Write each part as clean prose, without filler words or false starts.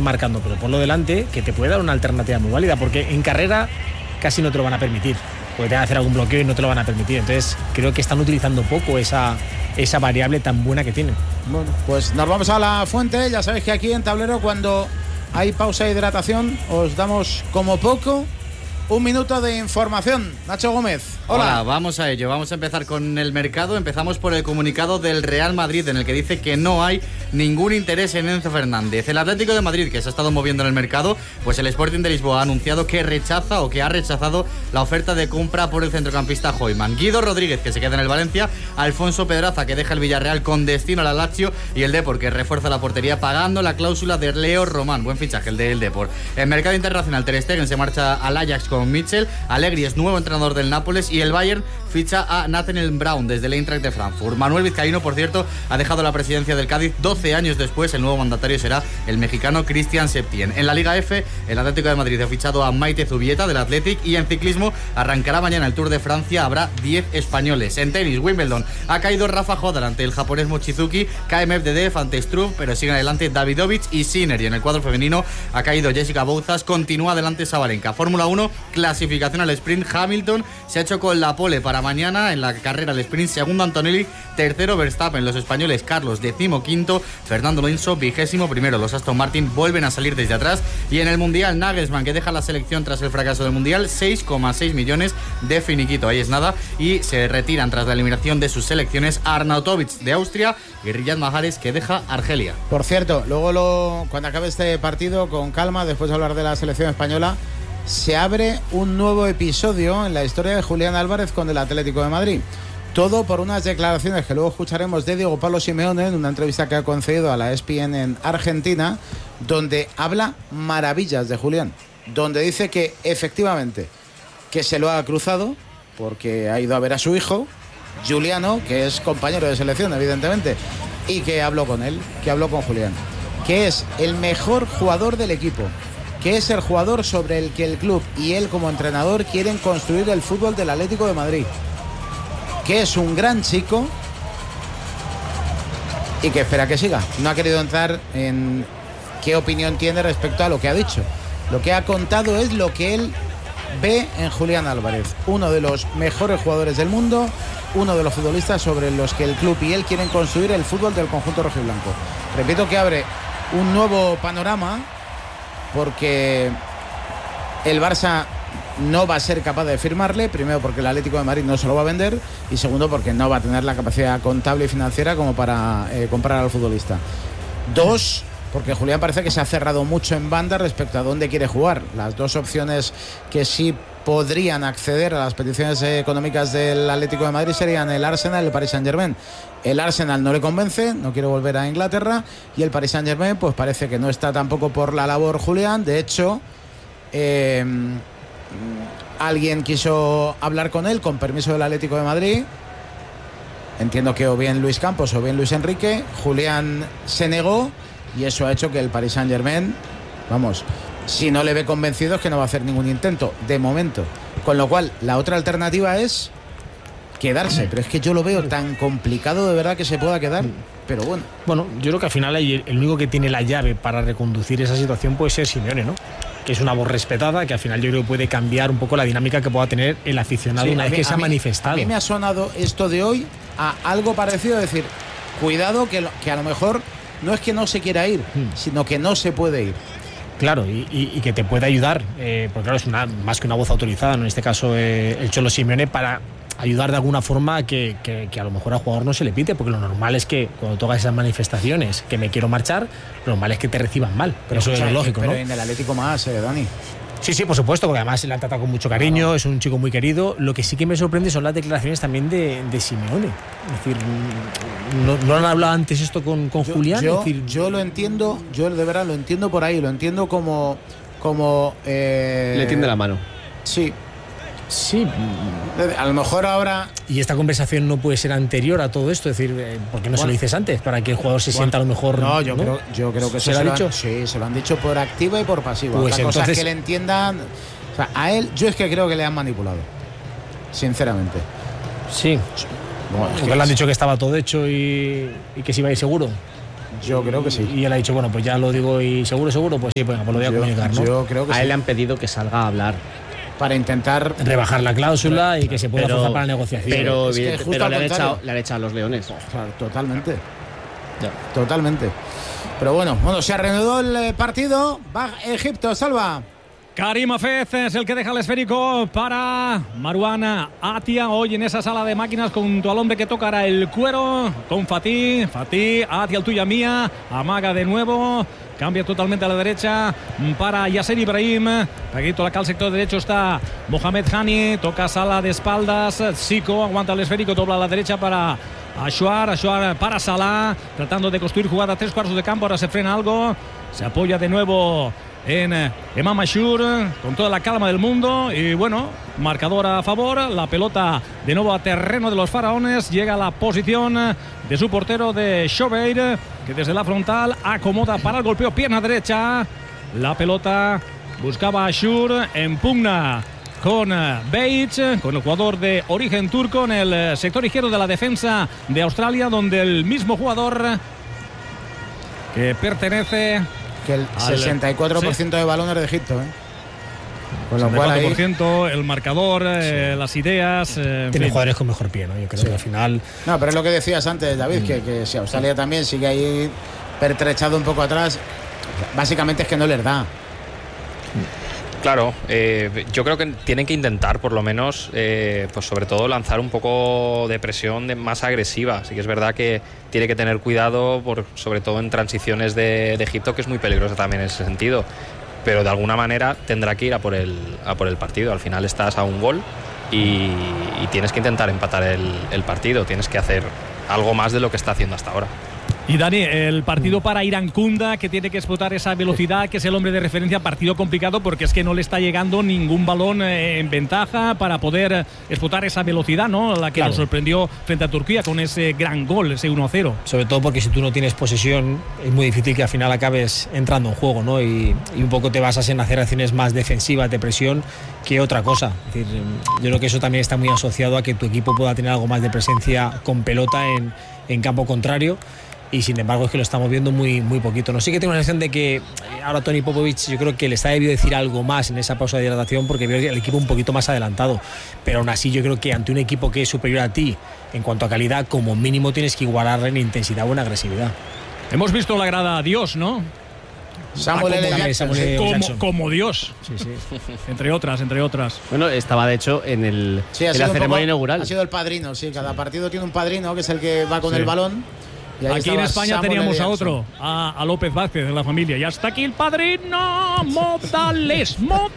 marcando, pero ponlo delante, que te puede dar una alternativa muy válida, porque en carrera casi no te lo van a permitir, porque te van a hacer algún bloqueo y no te lo van a permitir. Entonces creo que están utilizando poco esa variable tan buena que tienen. Bueno, pues nos vamos a la fuente. Ya sabéis que aquí en Tablero, cuando hay pausa de hidratación, os damos como poco 1 minuto de información. Nacho Gómez, hola. Vamos a ello. Vamos a empezar con el mercado. Empezamos por el comunicado del Real Madrid, en el que dice que no hay ningún interés en Enzo Fernández. El Atlético de Madrid, que se ha estado moviendo en el mercado, pues el Sporting de Lisboa ha anunciado que ha rechazado la oferta de compra por el centrocampista Hojman. Guido Rodríguez, que se queda en el Valencia, Alfonso Pedraza, que deja el Villarreal con destino al Lazio, y el Depor, que refuerza la portería pagando la cláusula de Leo Román. Buen fichaje el del Depor. En mercado internacional, Ter Stegen se marcha al Ajax con Mitchell, Allegri es nuevo entrenador del Nápoles y el Bayern ficha a Nathaniel Brown desde el Eintracht de Frankfurt. Manuel Vizcaíno, por cierto, ha dejado la presidencia del Cádiz 12 años después. El nuevo mandatario será el mexicano Cristian Septién. En la Liga F, el Atlético de Madrid ha fichado a Maite Zubieta del Athletic, y en ciclismo arrancará mañana el Tour de Francia. Habrá 10 españoles. En tenis, Wimbledon, ha caído Rafa Nadal ante el japonés Mochizuki, cae Medvedev ante Struff, pero siguen adelante Davidovich y Sinner. Y en el cuadro femenino ha caído Jessica Bouzas, continúa adelante Sabalenka. Fórmula 1, clasificación al sprint. Hamilton se ha hecho con la pole para mañana en la carrera al sprint. Segundo Antonelli, tercero Verstappen. Los españoles Carlos 15º, Fernando Alonso 21º. Los Aston Martin vuelven a salir desde atrás. Y en el Mundial, Nagelsmann, que deja la selección tras el fracaso del Mundial, 6,6 millones de finiquito. Ahí es nada. Y se retiran tras la eliminación de sus selecciones Arnautovic de Austria y Riyad Mahrez, que deja Argelia. Por cierto, luego cuando acabe este partido, con calma, después de hablar de la selección española, se abre un nuevo episodio en la historia de Julián Álvarez con el Atlético de Madrid. Todo por unas declaraciones que luego escucharemos de Diego Pablo Simeone en una entrevista que ha concedido a la ESPN en Argentina, donde habla maravillas de Julián, donde dice que efectivamente que se lo ha cruzado porque ha ido a ver a su hijo Juliano, que es compañero de selección evidentemente, y que habló con él, que habló con Julián, que es el mejor jugador del equipo, que es el jugador sobre el que el club y él como entrenador quieren construir el fútbol del Atlético de Madrid, que es un gran chico y que espera que siga. No ha querido entrar en qué opinión tiene respecto a lo que ha dicho. Lo que ha contado es lo que él ve en Julián Álvarez, uno de los mejores jugadores del mundo, uno de los futbolistas sobre los que el club y él quieren construir el fútbol del conjunto rojiblanco. Repito que abre un nuevo panorama, porque el Barça no va a ser capaz de firmarle, primero porque el Atlético de Madrid no se lo va a vender, y segundo porque no va a tener la capacidad contable y financiera como para comprar al futbolista. Dos, porque Julián parece que se ha cerrado mucho en banda respecto a dónde quiere jugar. Las dos opciones que sí podrían acceder a las peticiones económicas del Atlético de Madrid serían el Arsenal y el Paris Saint-Germain. El Arsenal no le convence, no quiere volver a Inglaterra, y el Paris Saint-Germain pues parece que no está tampoco por la labor Julián. De hecho, alguien quiso hablar con él con permiso del Atlético de Madrid, entiendo que o bien Luis Campos o bien Luis Enrique. Julián se negó y eso ha hecho que el Paris Saint-Germain, vamos, si no le ve convencido es que no va a hacer ningún intento de momento, con lo cual la otra alternativa es quedarse, pero es que yo lo veo tan complicado de verdad que se pueda quedar. Pero bueno, yo creo que al final el único que tiene la llave para reconducir esa situación puede ser Simeone, ¿no? Que es una voz respetada, que al final yo creo que puede cambiar un poco la dinámica que pueda tener el aficionado una vez que se ha manifestado. A mí me ha sonado esto de hoy a algo parecido, es decir, cuidado que a lo mejor no es que no se quiera ir, sino que no se puede ir. Claro, y que te puede ayudar, porque claro, es más que una voz autorizada, ¿no? En este caso el Cholo Simeone, para ayudar de alguna forma que a lo mejor al jugador no se le pite, porque lo normal es que cuando tocas esas manifestaciones que me quiero marchar, lo normal es que te reciban mal, pero eso es lógico, ¿no? Pero en el Atlético más, Dani. Sí, por supuesto, porque además le han tratado con mucho cariño, es un chico muy querido. Lo que sí que me sorprende son las declaraciones también de Simeone. Es decir, ¿no han hablado antes esto con Julián? Yo lo entiendo, yo de verdad lo entiendo por ahí, lo entiendo como le tiende la mano. Sí, a lo mejor ahora. Y esta conversación no puede ser anterior a todo esto, es decir, ¿por qué no se lo dices antes? Para que el jugador se sienta a lo mejor. No, yo creo que ¿Se lo ha dicho? Sí, se lo han dicho por activa y por pasiva. Pues Otra cosa entonces, es que le entiendan. O sea, a él, yo es que creo que le han manipulado. Sinceramente. Sí. Porque le han dicho que estaba todo hecho y que se iba a ir seguro. Yo creo que sí. Y él ha dicho, bueno, pues ya lo digo y seguro, pues sí, pues lo voy a comunicar, ¿no? Yo creo que a él sí. le han pedido que salga a hablar. Para intentar rebajar la cláusula y que se pueda forzar para la negociación. Pero, es que pero le han echado a los Leones. Claro, totalmente. Ya. Totalmente. Pero bueno, se reanudó el partido. Va Egipto, Salva. Karim Hafez es el que deja el esférico para Marwan Atia. Hoy en esa sala de máquinas junto al hombre que tocará el cuero con Fatih. Atia, el tuya mía. Amaga de nuevo. Cambia totalmente a la derecha para Yasser Ibrahim. Peguito acá al sector derecho está Mohamed Hani. Toca sala de espaldas. Zico aguanta el esférico. Dobla a la derecha para Achuar para Salah. Tratando de construir jugada a 3 cuartos de campo. Ahora se frena algo. Se apoya de nuevo en Emam Ashur con toda la calma del mundo y bueno, marcador a favor, la pelota de nuevo a terreno de los faraones, llega a la posición de su portero de Shobeir, que desde la frontal acomoda para el golpeo, pierna derecha, la pelota buscaba Ashur, en pugna con Bates, con el jugador de origen turco en el sector izquierdo de la defensa de Australia, donde el mismo jugador que pertenece que el 64% de balones de Egipto, Con lo cual ahí... el marcador, las ideas... Tiene jugadores con mejor pie, ¿no? Yo creo que al final... No, pero es lo que decías antes, David, que si Australia también sigue ahí pertrechado un poco atrás, básicamente es que no les da. Claro, yo creo que tienen que intentar por lo menos, pues sobre todo lanzar un poco de presión más agresiva. Así que es verdad que tiene que tener cuidado, sobre todo en transiciones de Egipto, que es muy peligrosa también en ese sentido. Pero de alguna manera tendrá que ir a por el partido. Al final estás a un gol y tienes que intentar empatar el partido. Tienes que hacer algo más de lo que está haciendo hasta ahora. Y Dani, el partido para Irankunda, que tiene que explotar esa velocidad, que es el hombre de referencia, partido complicado porque es que no le está llegando ningún balón en ventaja para poder explotar esa velocidad, ¿no? La que nos sorprendió frente a Turquía con ese gran gol, ese 1-0. Sobre todo porque si tú no tienes posesión es muy difícil que al final acabes entrando en juego, ¿no? Y un poco te basas en hacer acciones más defensivas de presión que otra cosa. Es decir, yo creo que eso también está muy asociado a que tu equipo pueda tener algo más de presencia con pelota en campo contrario. Y sin embargo es que lo estamos viendo muy, muy poquito. No sé, que tengo la sensación de que ahora Toni Popovic yo creo que le está debido decir algo más en esa pausa de hidratación porque veo el equipo un poquito más adelantado. Pero aún así yo creo que ante un equipo que es superior a ti en cuanto a calidad, como mínimo tienes que igualarle en intensidad o en agresividad. Hemos visto la grada a Dios, ¿no? Samuel L. Jackson. Como Dios. Sí. Entre otras. Bueno, estaba de hecho en la ceremonia inaugural. Ha sido el padrino, sí. Cada partido tiene un padrino que es el que va con el balón. Aquí en España teníamos a otro, a López Vázquez de la familia. Ya está aquí el padrino, Modales.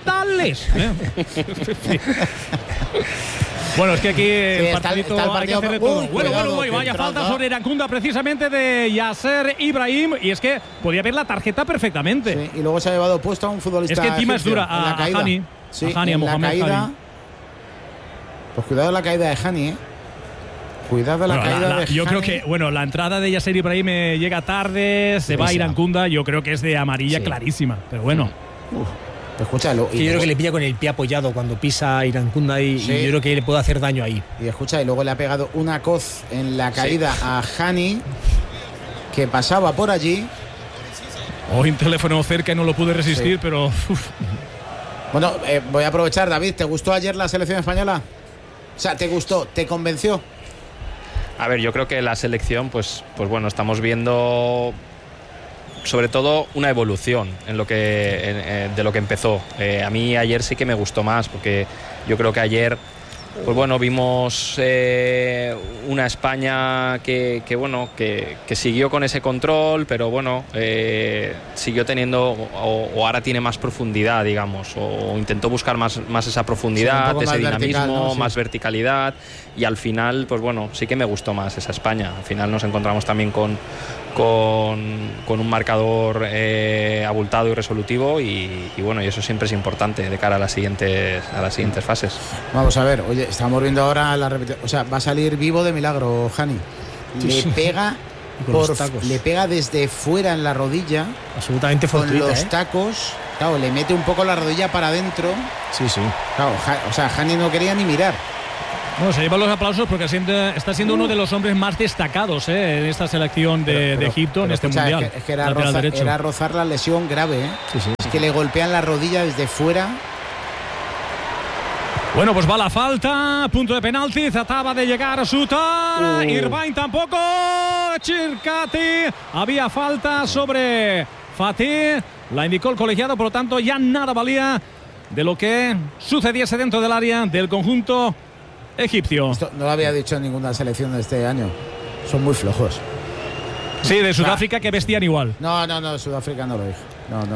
Bueno, es que aquí el partidito hay que hacer de todo. Bueno, vaya falta sobre Irankunda precisamente de Yasser Ibrahim. Y es que podía ver la tarjeta perfectamente. Sí, y luego se ha llevado puesto a un futbolista. Es que encima es dura a Hani. Sí, a Hani, a Mohamed Hani. Pues cuidado la caída de Hani, Cuidado la caída de yo Hani. Creo que, la entrada de Yasser Ibrahim llega tarde, se va a Irankunda, yo creo que es de amarilla clarísima, pero bueno. Escúchalo. Yo creo que le pilla con el pie apoyado cuando pisa Irankunda y yo creo que le puede hacer daño ahí. Y escucha, y luego le ha pegado una coz en la caída a Hani, que pasaba por allí. Hoy un teléfono cerca y no lo pude resistir, pero... Bueno, voy a aprovechar, David, ¿te gustó ayer la selección española? O sea, ¿te gustó? ¿Te convenció? A ver, yo creo que la selección, pues bueno, estamos viendo sobre todo una evolución en de lo que empezó. A mí ayer sí que me gustó más, porque yo creo que ayer, pues bueno, vimos una España que siguió con ese control, pero bueno, siguió teniendo o ahora tiene más profundidad, digamos, o intentó buscar más esa profundidad, sí, ese dinamismo, vertical, ¿no? Sí. Más verticalidad, y al final, pues bueno, sí que me gustó más esa España. Al final nos encontramos también con un marcador abultado y resolutivo y bueno, y eso siempre es importante de cara a las siguientes fases. Vamos a ver, oye, estamos viendo ahora la repetición, o sea, va a salir vivo de milagro Hani. Le pega le pega desde fuera en la rodilla, absolutamente fortuita, con los tacos. Claro, le mete un poco la rodilla para adentro. Sí. Claro, o sea, Hani no quería ni mirar. No, se llevan los aplausos porque está siendo uno de los hombres más destacados en esta selección de Egipto, en este mundial. Es que era rozar la lesión grave, ¿eh? Sí. Es que le golpean la rodilla desde fuera. Bueno, pues va la falta, punto de penalti, trataba de llegar a Suta, Irvine tampoco, Chircati, había falta sobre Fatih, la indicó el colegiado, por lo tanto ya nada valía de lo que sucediese dentro del área del conjunto egipcio. Esto no lo había dicho ninguna selección de este año, son muy flojos. Sí, de Sudáfrica que vestían igual. No, Sudáfrica no lo dije.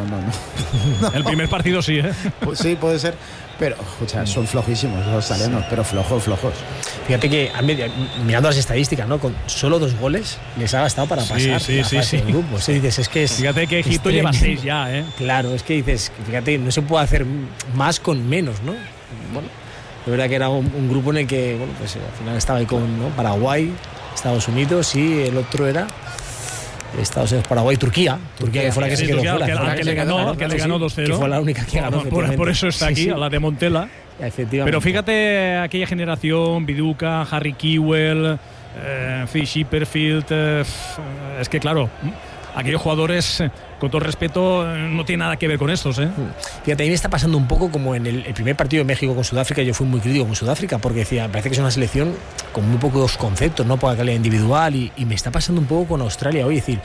No. El primer partido sí, ¿eh? Pues sí, puede ser. Pero, escucha, son flojísimos los australianos, pero flojos. Fíjate que mirando las estadísticas, ¿no? Con solo 2 goles les ha bastado para pasar la fase de grupos. Dices, es que fíjate que Egipto lleva 6 ya, ¿eh? Claro, es que dices, fíjate, no se puede hacer más con menos, ¿no? Bueno, de verdad que era un grupo en el que, bueno, pues al final estaba ahí con, ¿no? Paraguay, Estados Unidos y el otro era Estados Unidos, Paraguay, Turquía que fue la que se quedó fuera, que le ganó 2-0, que fue la única que ganó. Por eso está aquí, a la de Montella. Efectivamente. Pero fíjate aquella generación, Viduka, Harry Kewell, Shipperfield, es que claro, aquellos jugadores, con todo el respeto, no tiene nada que ver con estos, ¿eh? Fíjate, a mí me está pasando un poco como en el primer partido de México con Sudáfrica. Yo fui muy crítico con Sudáfrica porque decía, me parece que es una selección con muy pocos conceptos, no poca calidad individual, y me está pasando un poco con Australia hoy. Es decir,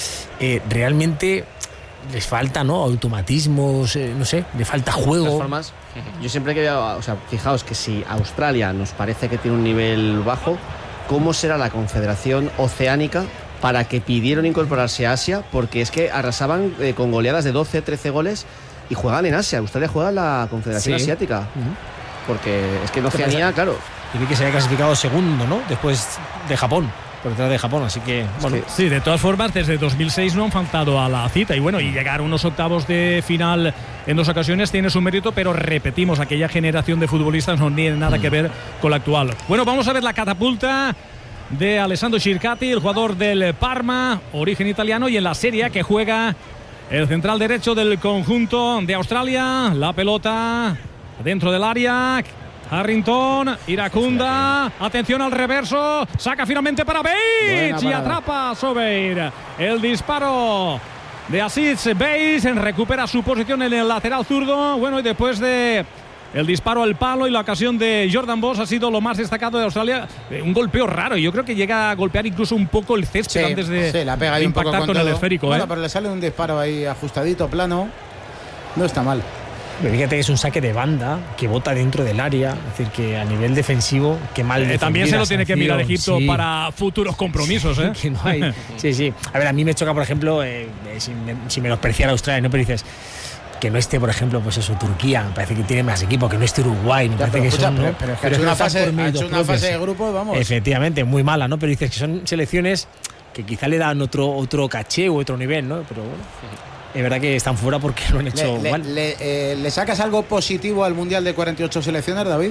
realmente les falta, ¿no? Automatismos, no sé, le falta juego. De todas formas, yo siempre quería, o sea, fijaos que si Australia nos parece que tiene un nivel bajo, ¿cómo será la Confederación Oceánica para que pidieron incorporarse a Asia? Porque es que arrasaban con goleadas de 12, 13 goles y juegan en Asia. Australia juega en la Confederación Asiática. Porque es que en Oceanía, claro. Tiene que se haya clasificado segundo, ¿no? Después de Japón, por detrás de Japón, así que, bueno. Sí, de todas formas, desde 2006 no han faltado a la cita. Y bueno, y llegar a unos octavos de final en 2 ocasiones tiene su mérito, pero repetimos, aquella generación de futbolistas no tiene nada que ver con la actual. Bueno, vamos a ver la catapulta de Alessandro Chircati, el jugador del Parma, origen italiano, y en la Serie A que juega el central derecho del conjunto de Australia. La pelota dentro del área. Harrington, Iracunda, atención al reverso, saca finalmente para Bates y atrapa a Sobeir. El disparo de Aziz Bates, recupera su posición en el lateral zurdo. Bueno, y después de el disparo al palo y la ocasión de Jordan Boss ha sido lo más destacado de Australia. Un golpeo raro. Yo creo que llega a golpear incluso un poco el césped antes de la pega ahí impactar un poco con el esférico. Bueno, pero le sale un disparo ahí ajustadito, plano. No está mal. Fíjate que es un saque de banda que bota dentro del área. Es decir, que a nivel defensivo, qué mal también se lo tiene que mirar Egipto para futuros compromisos, ¿eh? Que no hay. Sí. A ver, a mí me choca, por ejemplo, sin menospreciar a Australia, ¿no? Pero dices que no esté, por ejemplo, pues eso, Turquía, me parece que tiene más equipo, que no esté Uruguay, me parece que son, ¿no? Pero es que ha hecho una fase de grupo, vamos. Efectivamente, muy mala, ¿no? Pero dices que son selecciones que quizá le dan otro caché u otro nivel, ¿no? Pero bueno, es verdad que están fuera porque lo han hecho mal. ¿Le sacas algo positivo al Mundial de 48 selecciones, David?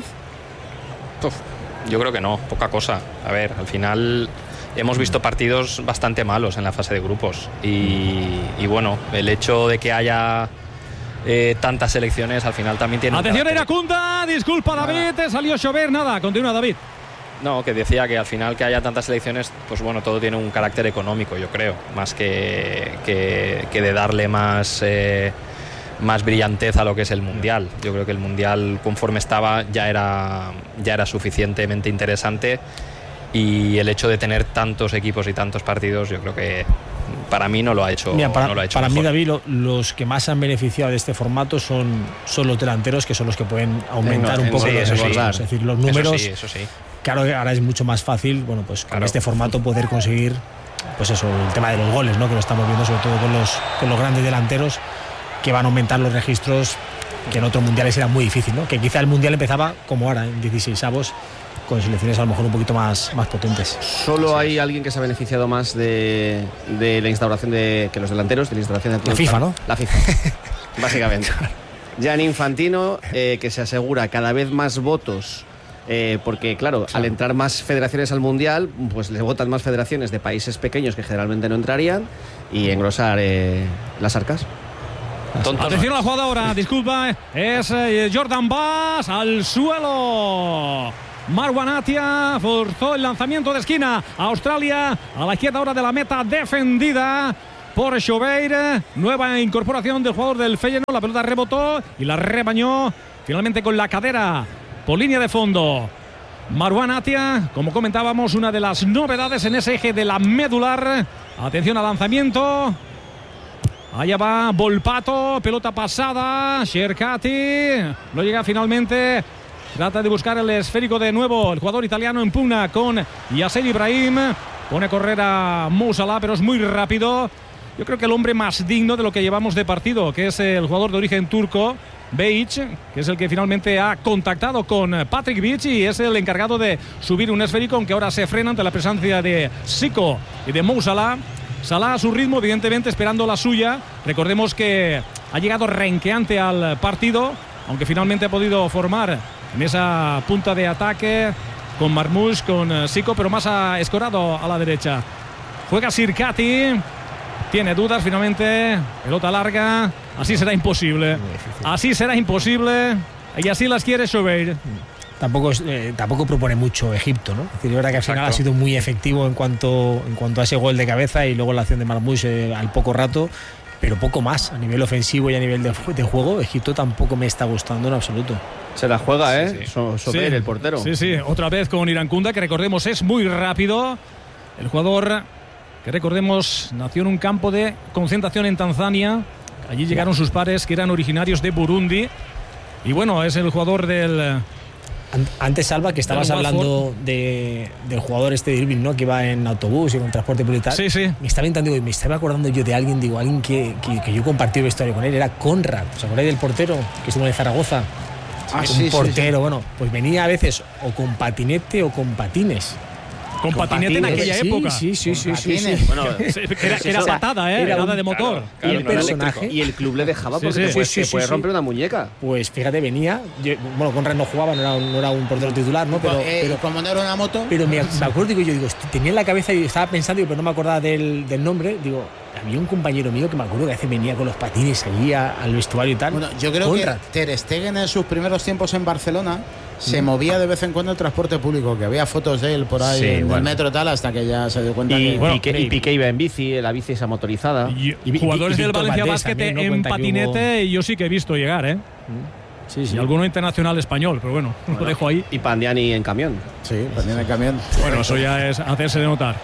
Yo creo que no, poca cosa. A ver, al final hemos visto partidos bastante malos en la fase de grupos y bueno, el hecho de que haya tantas selecciones al final también tiene. Atención, Iracunda, disculpa David, te salió llover, nada, continúa David. No, que decía que al final que haya tantas selecciones, pues bueno, todo tiene un carácter económico, yo creo, más que de darle más brillantez a lo que es el Mundial. Yo creo que el Mundial, conforme estaba, ya era suficientemente interesante, y el hecho de tener tantos equipos y tantos partidos, yo creo que para mí no lo ha hecho. Mira, para mejor. mí, David, los que más han beneficiado de este formato son los delanteros, que son los que pueden aumentar un poco los esfuerzos. Es decir, los números. Eso sí. Claro, ahora es mucho más fácil, bueno, pues con este formato poder conseguir, pues eso, el tema de los goles, ¿no? Que lo estamos viendo sobre todo con los grandes delanteros, que van a aumentar los registros, que en otros mundiales era muy difícil, ¿no? Que quizá el mundial empezaba como ahora, en 16avos, con selecciones a lo mejor un poquito más potentes. Solo hay alguien que se ha beneficiado más de la instauración que los delanteros, de la instauración de la FIFA, ¿no? La FIFA, básicamente. Gianni Infantino, que se asegura cada vez más votos, porque claro, al entrar más federaciones al Mundial, pues le votan más federaciones de países pequeños que generalmente no entrarían, y engrosar las arcas. Atención a la jugada ahora, disculpa, es Jordan Bass al suelo. Marwan Atia forzó el lanzamiento de esquina. Australia a la izquierda ahora de la meta, defendida por Schober. Nueva incorporación del jugador del Feyenoord. La pelota rebotó y la rebañó finalmente con la cadera por línea de fondo. Marwan Atia, como comentábamos, una de las novedades en ese eje de la medular. Atención al lanzamiento. Allá va Volpato, pelota pasada. Sherkati no llega finalmente. Trata de buscar el esférico de nuevo. El jugador italiano en pugna con Yasser Ibrahim. Pone a correr a Mo Salah, pero es muy rápido. Yo creo que el hombre más digno de lo que llevamos de partido, que es el jugador de origen turco, Behic, que es el que finalmente ha contactado con Patrick Vich y es el encargado de subir un esférico, aunque ahora se frena ante la presencia de Zico y de Mo Salah. Salah a su ritmo, evidentemente esperando la suya. Recordemos que ha llegado renqueante al partido, aunque finalmente ha podido formar en esa punta de ataque con Marmoush, con Zico, pero más ha escorado a la derecha. Juega Sirkati. Tiene dudas finalmente. Pelota larga. Así será imposible. Así será imposible. Y así las quiere Schober. Tampoco propone mucho Egipto, ¿no? Es decir, es verdad que al final ha sido muy efectivo en cuanto a ese gol de cabeza y luego la acción de Marmoush al poco rato, pero poco más a nivel ofensivo y a nivel de juego. Egipto tampoco me está gustando en absoluto. Se la juega, ¿eh? Schober, el portero. Sí, otra vez con Irankunda, que recordemos es muy rápido. El jugador que recordemos nació en un campo de concentración en Tanzania. Allí llegaron sus padres, que eran originarios de Burundi. Y bueno, es el jugador del... Antes, Salva, que estabas hablando del jugador este de Irving, ¿no? Que iba en autobús y con transporte público. Sí. Me estaba acordando yo de alguien que yo compartí vestuario con él. Era Conrad. ¿Os acordáis del portero que estuvo en Zaragoza? Un portero, bueno, pues venía a veces o con patinete o con patines. Con patinete en aquella época. Sí. Bueno, era patada, era nada de motor. Claro, el personaje. Y el club le dejaba porque puede romper una muñeca. Pues fíjate, venía. Conrad no jugaba, no era un portero titular, ¿no? Pero como no era una moto. Pero me acuerdo que yo tenía en la cabeza y estaba pensando, pero no me acordaba del nombre. Digo, había un compañero mío que me acuerdo que a veces venía con los patines allí al vestuario y tal. Bueno, yo creo Conrad. que Ter Stegen en sus primeros tiempos en Barcelona se movía de vez en cuando el transporte público, que había fotos de él por ahí en el metro tal, hasta que ya se dio cuenta y Piqué iba en bici, la bici esa motorizada. Y jugadores del Valencia Basket en patinete, yo sí que he visto llegar, ¿eh? Sí. Y alguno internacional español, pero bueno, lo dejo ahí. Y Pandiani en camión. Sí, Pandiani en camión. Bueno, eso ya es hacerse de notar.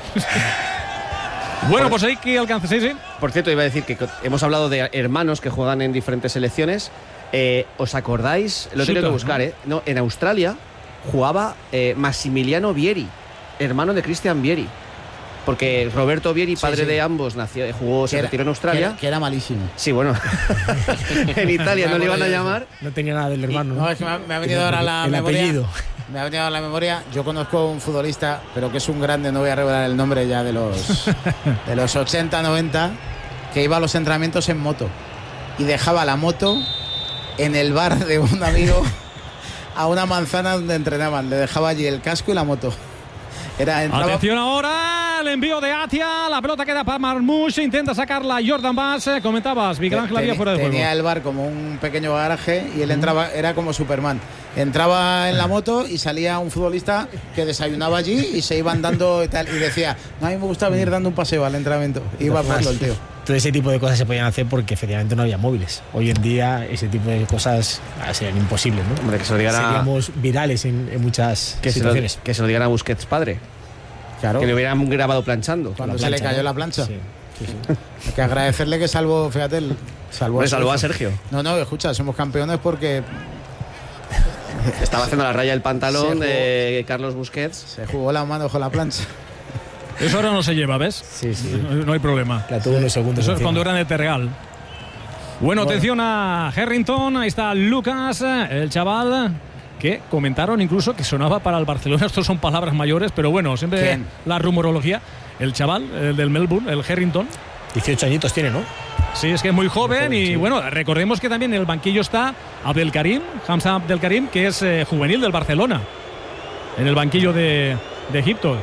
Bueno, pues ahí que alcance, sí. Por cierto, iba a decir que hemos hablado de hermanos que juegan en diferentes selecciones. ¿Os acordáis? Lo he tenido que buscar, ¿eh? No, en Australia jugaba Massimiliano Vieri, hermano de Christian Vieri. Porque Roberto Vieri, padre de ambos, se retiró en Australia. Que era malísimo. Sí, bueno. En Italia no le iban a llamar. No tenía nada del hermano. No, es que me ha venido ahora la el memoria. Apellido. Me ha venido a la memoria. Yo conozco a un futbolista, pero que es un grande, no voy a revelar el nombre ya de los 80, 90, que iba a los entrenamientos en moto y dejaba la moto en el bar de un amigo a una manzana donde entrenaban. Le dejaba allí el casco y la moto. Atención ahora, el envío de Atia, la pelota queda para Marmoush, intenta sacarla Jordan Bass. Comentabas, Miguel Ángel había fuera de juego. Tenía el bar como un pequeño garaje y él entraba, era como Superman. Entraba en la moto y salía un futbolista que desayunaba allí y se iban dando y tal. Y decía, no, a mí me gusta venir dando un paseo al entrenamiento. Iba hablando el tío. Todo ese tipo de cosas se podían hacer porque efectivamente no había móviles. Hoy en día ese tipo de cosas serían imposibles, ¿no? Hombre, que se lo digan seríamos virales en muchas situaciones. Que se lo digan a Busquets padre. Claro. Que le hubieran grabado planchando. Cuando se le cayó la plancha. Sí. Hay que agradecerle que salvó, fíjate, salvó a Sergio. No, escucha, somos campeones porque estaba haciendo la raya del pantalón de Carlos Busquets. Se jugó la mano con la plancha. Eso ahora no se lleva, ¿ves? Sí. No hay problema. La tuvo unos segundos. Eso es cuando eran de Terreal. Bueno, atención a Harrington. Ahí está Lucas, el chaval que comentaron incluso que sonaba para el Barcelona. Estos son palabras mayores, pero bueno, siempre ¿Quién? La rumorología. El chaval, el del Melbourne, el Harrington. 18 añitos tiene, ¿no? Sí, es que es muy joven y sí. Bueno, recordemos que también en el banquillo está Hamza Abdelkarim, que es juvenil del Barcelona. En el banquillo de Egipto.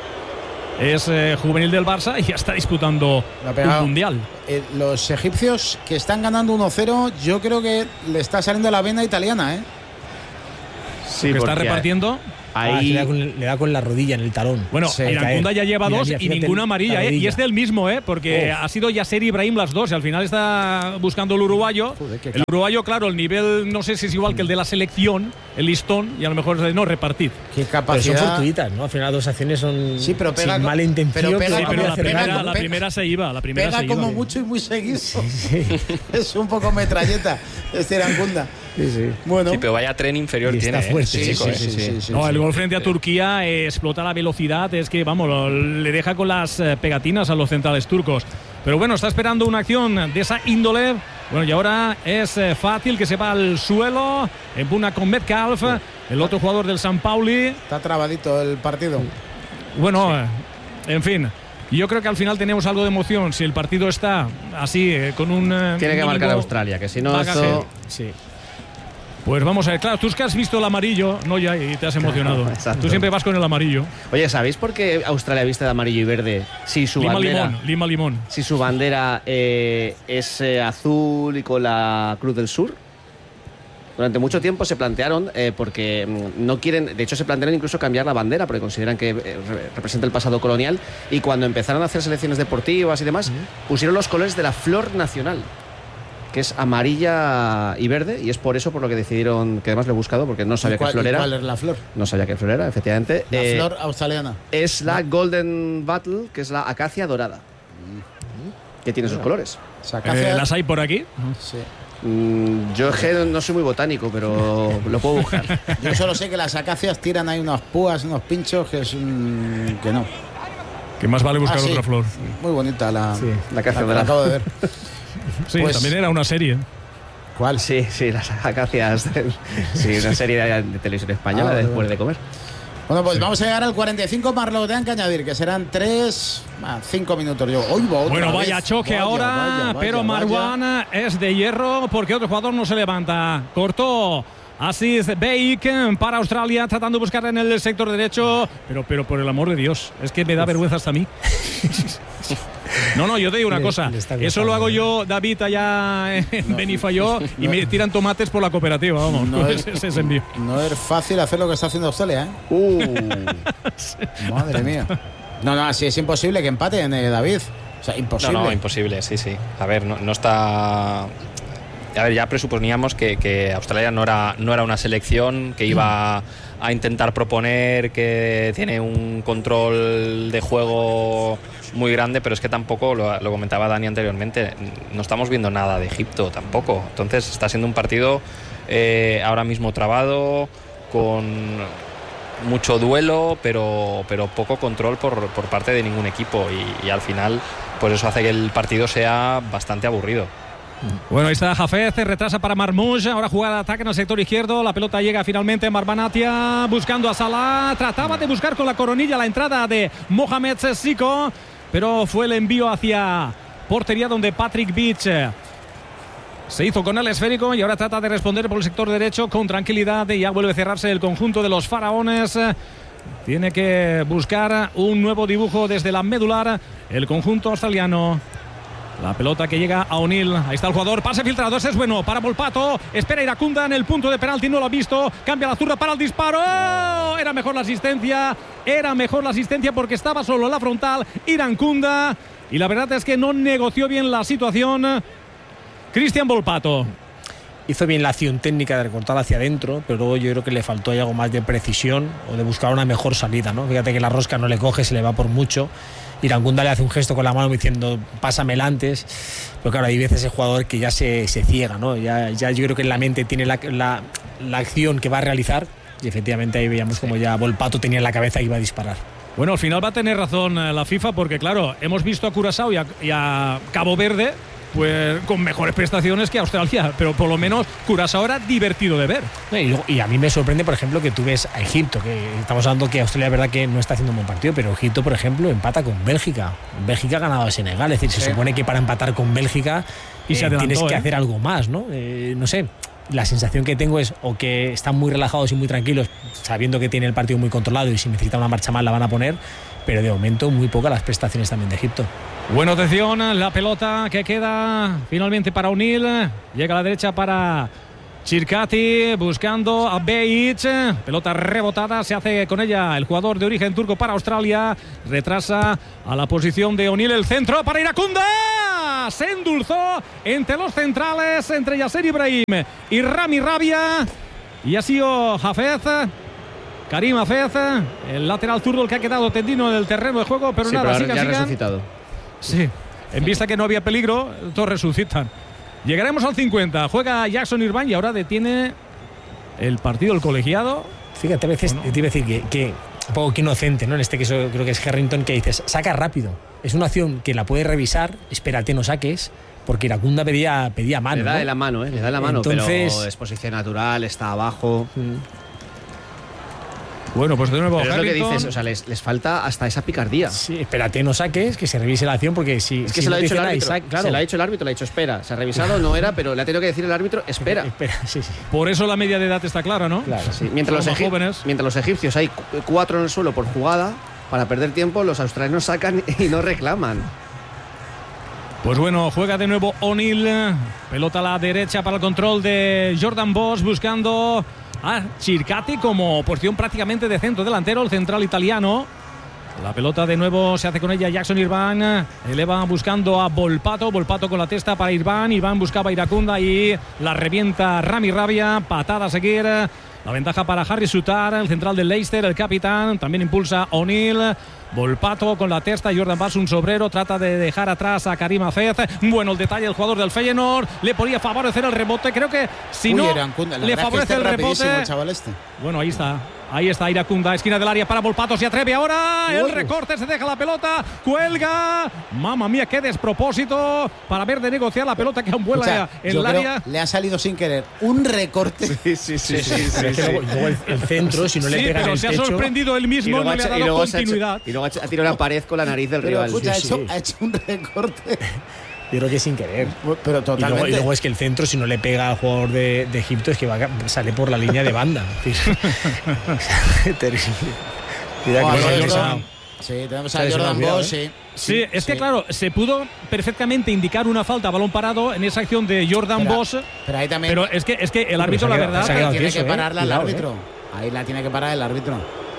Es juvenil del Barça y ya está disputando un mundial. Los egipcios que están ganando 1-0, yo creo que le está saliendo la vena italiana, ¿eh? Sí, que está repartiendo. Ahí le da con la rodilla en el talón. Bueno, Irankunda ya lleva dos y ninguna amarilla, y es del mismo, porque ha sido Yasser Ibrahim las dos, y al final está buscando el uruguayo. Joder, el uruguayo, claro, el nivel no sé si es igual que el de la selección, el listón, y a lo mejor es de no repartir. Qué capacidad. Pero son fortuitas, ¿no? Al final 2 acciones son sí, pero pega sin mala intención. Pero la primera se iba. Pega como mucho y muy seguido. Sí. Es un poco metralleta este Irankunda. Sí. Bueno. Sí, pero vaya tren inferior y tiene. Está fuerte, Sí. No, el gol frente a Turquía explota la velocidad, es que, vamos, le deja con las pegatinas a los centrales turcos. Pero bueno, está esperando una acción de esa índole. Bueno, y ahora es Fátil, que se va al suelo, empuna con Metcalf, el otro jugador del San Pauli. Está trabadito el partido. Bueno, en fin. Yo creo que al final tenemos algo de emoción. Si el partido está así, con un... tiene que marcar a Australia, que si no esto... Sí. Pues vamos a ver, claro, tú es que has visto el amarillo, no ya, y te has emocionado. Exacto. Tú siempre vas con el amarillo. Oye, ¿sabéis por qué Australia viste de amarillo y verde? Si su Lima limón. Si su bandera es azul y con la Cruz del Sur. Durante mucho tiempo se plantearon, porque no quieren, de hecho se plantearon incluso cambiar la bandera, porque consideran que representa el pasado colonial, y cuando empezaron a hacer selecciones deportivas y demás, pusieron los colores de la flor nacional, que es amarilla y verde, y es por eso por lo que decidieron, que además lo he buscado porque no sabía qué flor era. ¿Cuál es la flor? No sabía qué flor era, efectivamente. La flor australiana. Es la Golden Battle, que es la acacia dorada, que tiene sus colores. ¿Las hay por aquí? Sí. Yo no soy muy botánico, pero lo puedo buscar. Yo solo sé que las acacias tiran ahí unas púas, unos pinchos, que es que no. Que más vale buscar otra flor. Muy bonita la acacia dorada. La acabo de ver. Sí, pues, también era una serie. ¿Cuál? Sí, las acacias. Sí, una serie de televisión española después de comer. Bueno, pues vamos a llegar al 45, más lo que tengan que añadir, que serán 5 minutos. Bueno, vaya choque ahora, pero Marwan es de hierro porque otro jugador no se levanta. Cortó Aziz Beik para Australia, tratando de buscar en el sector derecho, pero por el amor de Dios, es que me da vergüenza hasta a mí. No, yo te digo una cosa. Eso lo hago yo, David, allá en Benifayó, y me tiran tomates por la cooperativa, vamos. No es fácil hacer lo que está haciendo Australia, Madre mía. No, así es imposible que empaten, David. O sea, imposible. No, imposible, sí. A ver, no está... A ver, ya presuponíamos que Australia no era una selección que iba a intentar proponer, que tiene un control de juego muy grande, pero es que tampoco, lo comentaba Dani anteriormente, no estamos viendo nada de Egipto tampoco. Entonces está siendo un partido ahora mismo trabado, con mucho duelo, pero poco control por parte de ningún equipo, y al final pues eso hace que el partido sea bastante aburrido. Bueno, ahí está Hafez, retrasa para Marmoush, ahora jugada de ataque en el sector izquierdo, la pelota llega finalmente a Marban-Atia, buscando a Salah, trataba de buscar con la coronilla la entrada de Mohamed Sissoko, pero fue el envío hacia portería donde Patrick Beach se hizo con el esférico y ahora trata de responder por el sector derecho con tranquilidad, y ya vuelve a cerrarse el conjunto de los faraones. Tiene que buscar un nuevo dibujo desde la medular el conjunto australiano. La pelota que llega a O'Neill. Ahí está el jugador. Pase filtrado. Ese es bueno para Volpato. Espera Irankunda en el punto de penalti. No lo ha visto. Cambia la zurda para el disparo. ¡Oh! Era mejor la asistencia. Porque estaba solo en la frontal Irankunda. Y la verdad es que no negoció bien la situación Cristian Volpato. Hizo bien la acción técnica de recortar hacia adentro, pero luego yo creo que le faltó algo más de precisión o de buscar una mejor salida, ¿no? Fíjate que la rosca no le coge, se le va por mucho. Irankunda le hace un gesto con la mano diciendo pásamela antes, pero claro, hay veces el jugador que ya se ciega, ¿no? Ya yo creo que en la mente tiene la acción que va a realizar, y efectivamente ahí veíamos como ya Volpato tenía en la cabeza que iba a disparar. Bueno, al final va a tener razón la FIFA, porque claro, hemos visto a Curazao y a Cabo Verde pues con mejores prestaciones que Australia, pero por lo menos Curazao era divertido de ver. Y a mí me sorprende, por ejemplo, que tú ves a Egipto, que estamos hablando que Australia es verdad que no está haciendo un buen partido, pero Egipto, por ejemplo, empata con Bélgica. Bélgica ha ganado a Senegal, es decir, se supone que para empatar con Bélgica tienes que hacer algo más, ¿no? No sé, la sensación que tengo es o que están muy relajados y muy tranquilos, sabiendo que tiene el partido muy controlado y si necesita una marcha más la van a poner, pero de momento muy pocas las prestaciones también de Egipto. Buena atención, la pelota que queda finalmente para O'Neill, llega a la derecha para Chircati buscando a Beich, pelota rebotada, se hace con ella el jugador de origen turco para Australia, retrasa a la posición de O'Neill, el centro para Iracunda, se endulzó entre los centrales, entre Yasser Ibrahim y Rami Rabia, y ha sido Karim Hafez, el lateral zurdo, el que ha quedado tendido en el terreno de juego, pero Sí, nada, pero ya ha sigan. resucitado. Sí, en vista que no había peligro, todos resucitan. Llegaremos al 50. Juega Jackson Irvine y ahora detiene el partido el colegiado. Fíjate, a veces te iba a decir que un poco que inocente, ¿no? En este caso creo que es Harrington, que dices, saca rápido. Es una acción que la puedes revisar, espérate, no saques, porque Iracunda pedía mano. Le da ¿no? de la mano, le da la mano, Entonces, pero es posición natural, está abajo. Bueno, pues de nuevo Pero es lo que Harrington. dices, o sea, les falta hasta esa picardía. Sí, espérate, no saques, que se revise la acción, porque si. Es que si se lo no ha te dicho el dicen, árbitro. "Ay, claro". Se lo ha dicho el árbitro, le ha dicho espera. Se ha revisado, no era, pero le ha tenido que decir el árbitro espera. Espera, sí. Por eso la media de edad está clara, ¿no? Claro. Sí, mientras Somos jóvenes. los egipcios hay 4 en el suelo por jugada, para perder tiempo, los australianos sacan y no reclaman. Pues bueno, juega de nuevo O'Neill. Pelota a la derecha para el control de Jordan Bosch, buscando a Chircati como posición prácticamente de centro delantero, el central italiano. La pelota de nuevo se hace con ella Jackson Irvine. Eleva buscando a Volpato. Volpato con la testa para Irvine. Irvine buscaba a Iracunda y la revienta Rami Rabia. Patada a seguir. La ventaja para Harry Sutar, el central del Leicester, el capitán. También impulsa O'Neill. Volpato con la testa, Jordan Bass, un sobrero, trata de dejar atrás a Karim Hafez. Bueno, el detalle del jugador del Feyenoord, le podía favorecer el rebote, creo que si no le favorece el rebote. El chaval este. Bueno, ahí está Iracunda, esquina del área para Volpato, se atreve ahora, el recorte, se deja la pelota, cuelga. Mamma mía, qué despropósito para ver de negociar la pelota que aún vuela en el área. Le ha salido sin querer un recorte. Sí. Pero es que luego el centro, si no le pega en pero el se pecho, ha sorprendido él mismo, no le ha dado continuidad. Y luego ha tirado una pared con la nariz del Pero rival. escucha, sí. ha hecho un recorte. yo creo que sin querer. Pero Y totalmente. luego es que el centro, si no le pega al jugador de Egipto, es que sale por la línea de banda. Terrible. Mira que Bueno, se ha Jordan. lesionado. Sí, tenemos Se a ha lesionado, Jordan cuidado, Bosch, sí. Sí, es que claro, se pudo perfectamente indicar una falta a balón parado en esa acción de Jordan Bosch, Pero ahí también pero es que el árbitro, la verdad, se ha quedado tiene tieso, que pararla el Cuidado, árbitro. Ahí la tiene que parar el árbitro.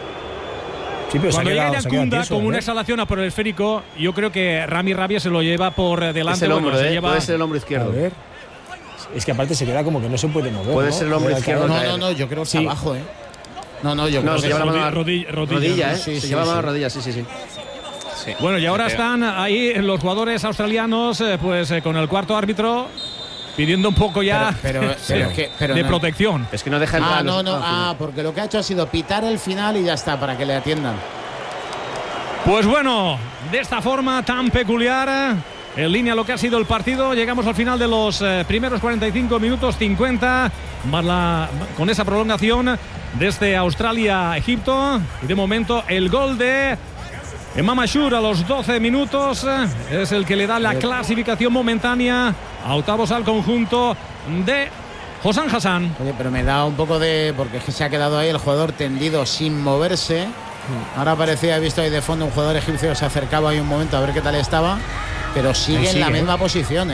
Sí, pero cuando llega se ha quedado Iracunda tieso, con una ¿eh? exhalación a por el esférico, yo creo que Rami Rabia se lo lleva por delante. Es el Bueno, hombro, se lleva- puede ser el hombro A izquierdo. ver. Es que aparte se queda como que no se puede mover. Puede ¿no? ser el hombro Queda izquierdo. claro. No, yo creo que Sí. está abajo, No, yo No, creo se que lleva la mano a la rodilla, rodilla, Sí, se sí, lleva la mano a sí. la rodilla, sí. Sí. Bueno, y ahora Pero- están ahí los jugadores australianos, con el cuarto árbitro pidiendo un poco ya Pero es que- pero de no. protección. Es que no deja entrar. Porque lo que ha hecho ha sido pitar el final y ya está, para que le atiendan. Pues bueno, de esta forma tan peculiar, en línea lo que ha sido el partido, llegamos al final de los primeros 45 minutos 50, con esa prolongación desde Australia-Egipto. Y de momento el gol de Emam Ashur a los 12 minutos es el que le da la clasificación momentánea a octavos al conjunto de Hossam Hassan. Oye, pero me da un poco de... Porque es que se ha quedado ahí el jugador tendido sin moverse. Ahora parecía, he visto ahí de fondo un jugador egipcio, se acercaba ahí un momento a ver qué tal estaba, pero sigue en la misma posición,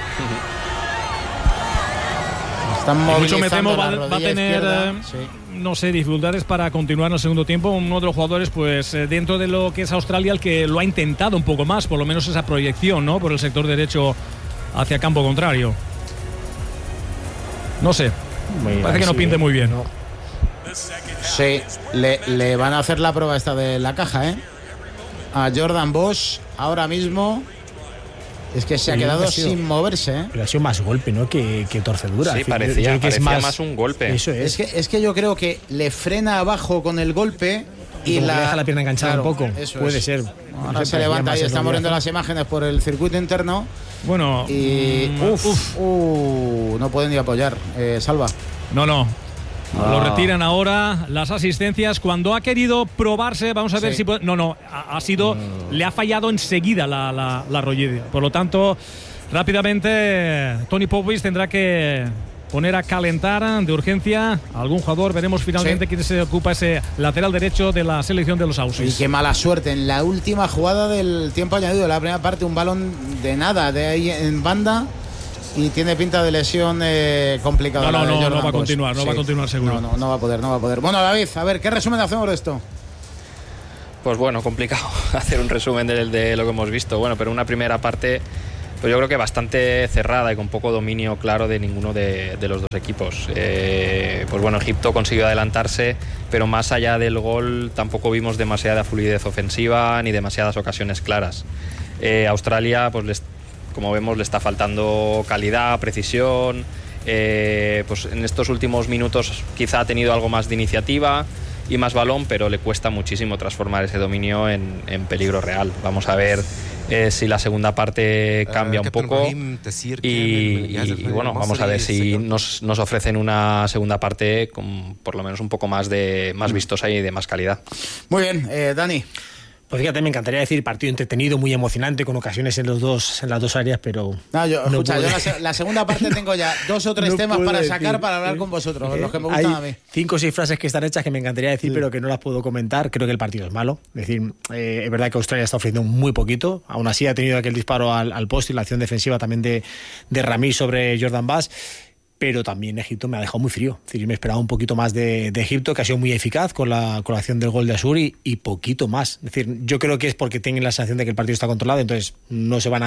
Están Y mucho movilizando me temo la va a rodilla tener, izquierda. Sí. no sé, dificultades para continuar en el segundo tiempo. Uno de los jugadores, pues dentro de lo que es Australia, el que lo ha intentado un poco más, por lo menos esa proyección, ¿no? Por el sector derecho hacia campo contrario. No sé, parece que no pinte muy bien. No. Sí, le van a hacer la prueba esta de la caja, a Jordan Bosch ahora mismo. Es que se ha Sí, quedado ha sido- sin moverse, Pero ha sido más golpe, ¿no? Que torcedura. Sí, Es decir, yo parecía creo que es más un golpe. Eso es. Es que yo creo que le frena abajo con el golpe y como que le deja la pierna enganchada Claro, un poco. eso Puede es. ser. Ahora No sé, se parecía levanta más y en estamos viendo realidad. las imágenes por el circuito interno Bueno, y no pueden ni apoyar. Salva. no. Lo retiran ahora las asistencias. Cuando ha querido probarse, vamos a ver Sí. si puede. No, ha sido. Le ha fallado enseguida la rodilla. Por lo tanto, rápidamente Tony Popovich tendrá que poner a calentar de urgencia a algún jugador. Veremos finalmente quién se ocupa ese lateral derecho de la selección de los Y Aussies. qué mala suerte en la última jugada del tiempo añadido de la primera parte, un balón de nada de ahí en banda y tiene pinta de lesión complicada. No va a continuar, no va a continuar seguro. No va a poder. Bueno, David, a ver, ¿qué resumen hacemos de esto? Pues bueno, complicado hacer un resumen de lo que hemos visto. Bueno, pero una primera parte, pues yo creo que bastante cerrada y con poco dominio claro de ninguno de los dos equipos. Pues bueno, Egipto consiguió adelantarse, pero más allá del gol tampoco vimos demasiada fluidez ofensiva ni demasiadas ocasiones claras. Australia, pues como vemos, le está faltando calidad, precisión. Pues en estos últimos minutos quizá ha tenido algo más de iniciativa y más balón, pero le cuesta muchísimo transformar ese dominio en peligro real. Vamos a ver si la segunda parte cambia un poco y bueno, vamos a ver si nos ofrecen una segunda parte con por lo menos un poco más vistosa y de más calidad. Muy bien, Dani. Pues fíjate, me encantaría decir partido entretenido, muy emocionante, con ocasiones en las dos áreas, pero... yo la segunda parte tengo ya 2 o 3 temas para sacar para hablar con vosotros, los que me gustan a mí. 5 o 6 frases que están hechas que me encantaría decir, pero que no las puedo comentar. Creo que el partido es malo. Es decir, es verdad que Australia está ofreciendo muy poquito. Aún así ha tenido aquel disparo al poste y la acción defensiva también de Rami sobre Jordan Bass. Pero también Egipto me ha dejado muy frío. Es decir, me esperaba un poquito más de Egipto, que ha sido muy eficaz con la acción del gol de Asuri, y poquito más. Es decir, yo creo que es porque tienen la sensación de que el partido está controlado, entonces no se van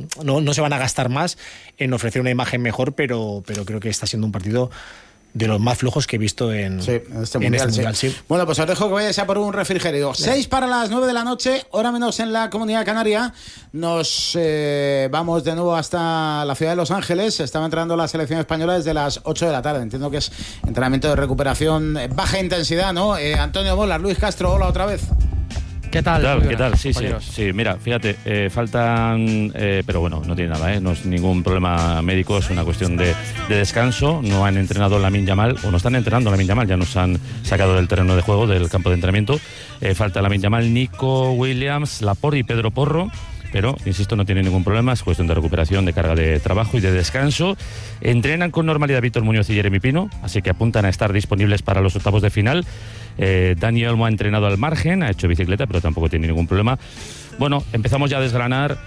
a gastar más en ofrecer una imagen mejor, pero creo que está siendo un partido de los más flojos que he visto en este mundial. Sí. Bueno, pues os dejo que vayáis a por un refrigerio. 6 para las 9 de la noche, hora menos en la Comunidad Canaria. Nos vamos de nuevo hasta la ciudad de Los Ángeles. Se estaba entrenando la selección española desde las 8 de la tarde. Entiendo que es entrenamiento de recuperación baja intensidad, ¿no? Antonio Bolas, Luis Castro, hola otra vez. ¿Qué tal? ¿Qué tal? Sí, mira, fíjate, faltan, pero bueno, no tiene nada, no es ningún problema médico, es una cuestión de descanso. No han entrenado Lamine Yamal, o no están entrenando Lamine Yamal, ya nos han sacado del terreno de juego, del campo de entrenamiento. Falta Lamine Yamal, Nico Williams, Laporte y Pedro Porro. Pero, insisto, no tiene ningún problema, es cuestión de recuperación, de carga de trabajo y de descanso. Entrenan con normalidad Víctor Muñoz y Jeremy Pino, así que apuntan a estar disponibles para los octavos de final. Dani Olmo ha entrenado al margen, ha hecho bicicleta, pero tampoco tiene ningún problema. Bueno, empezamos ya a desgranar,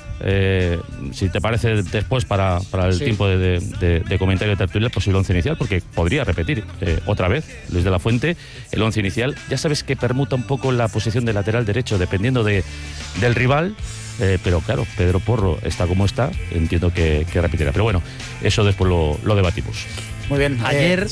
si te parece, después para el tiempo de comentario de tertulia, pues el 11 inicial, porque podría repetir otra vez Luis de la Fuente, el 11 inicial. Ya sabes que permuta un poco la posición de lateral derecho dependiendo del rival. Pero claro, Pedro Porro está como está, entiendo que repetirá. Pero bueno, eso después lo debatimos. Muy bien. Ayer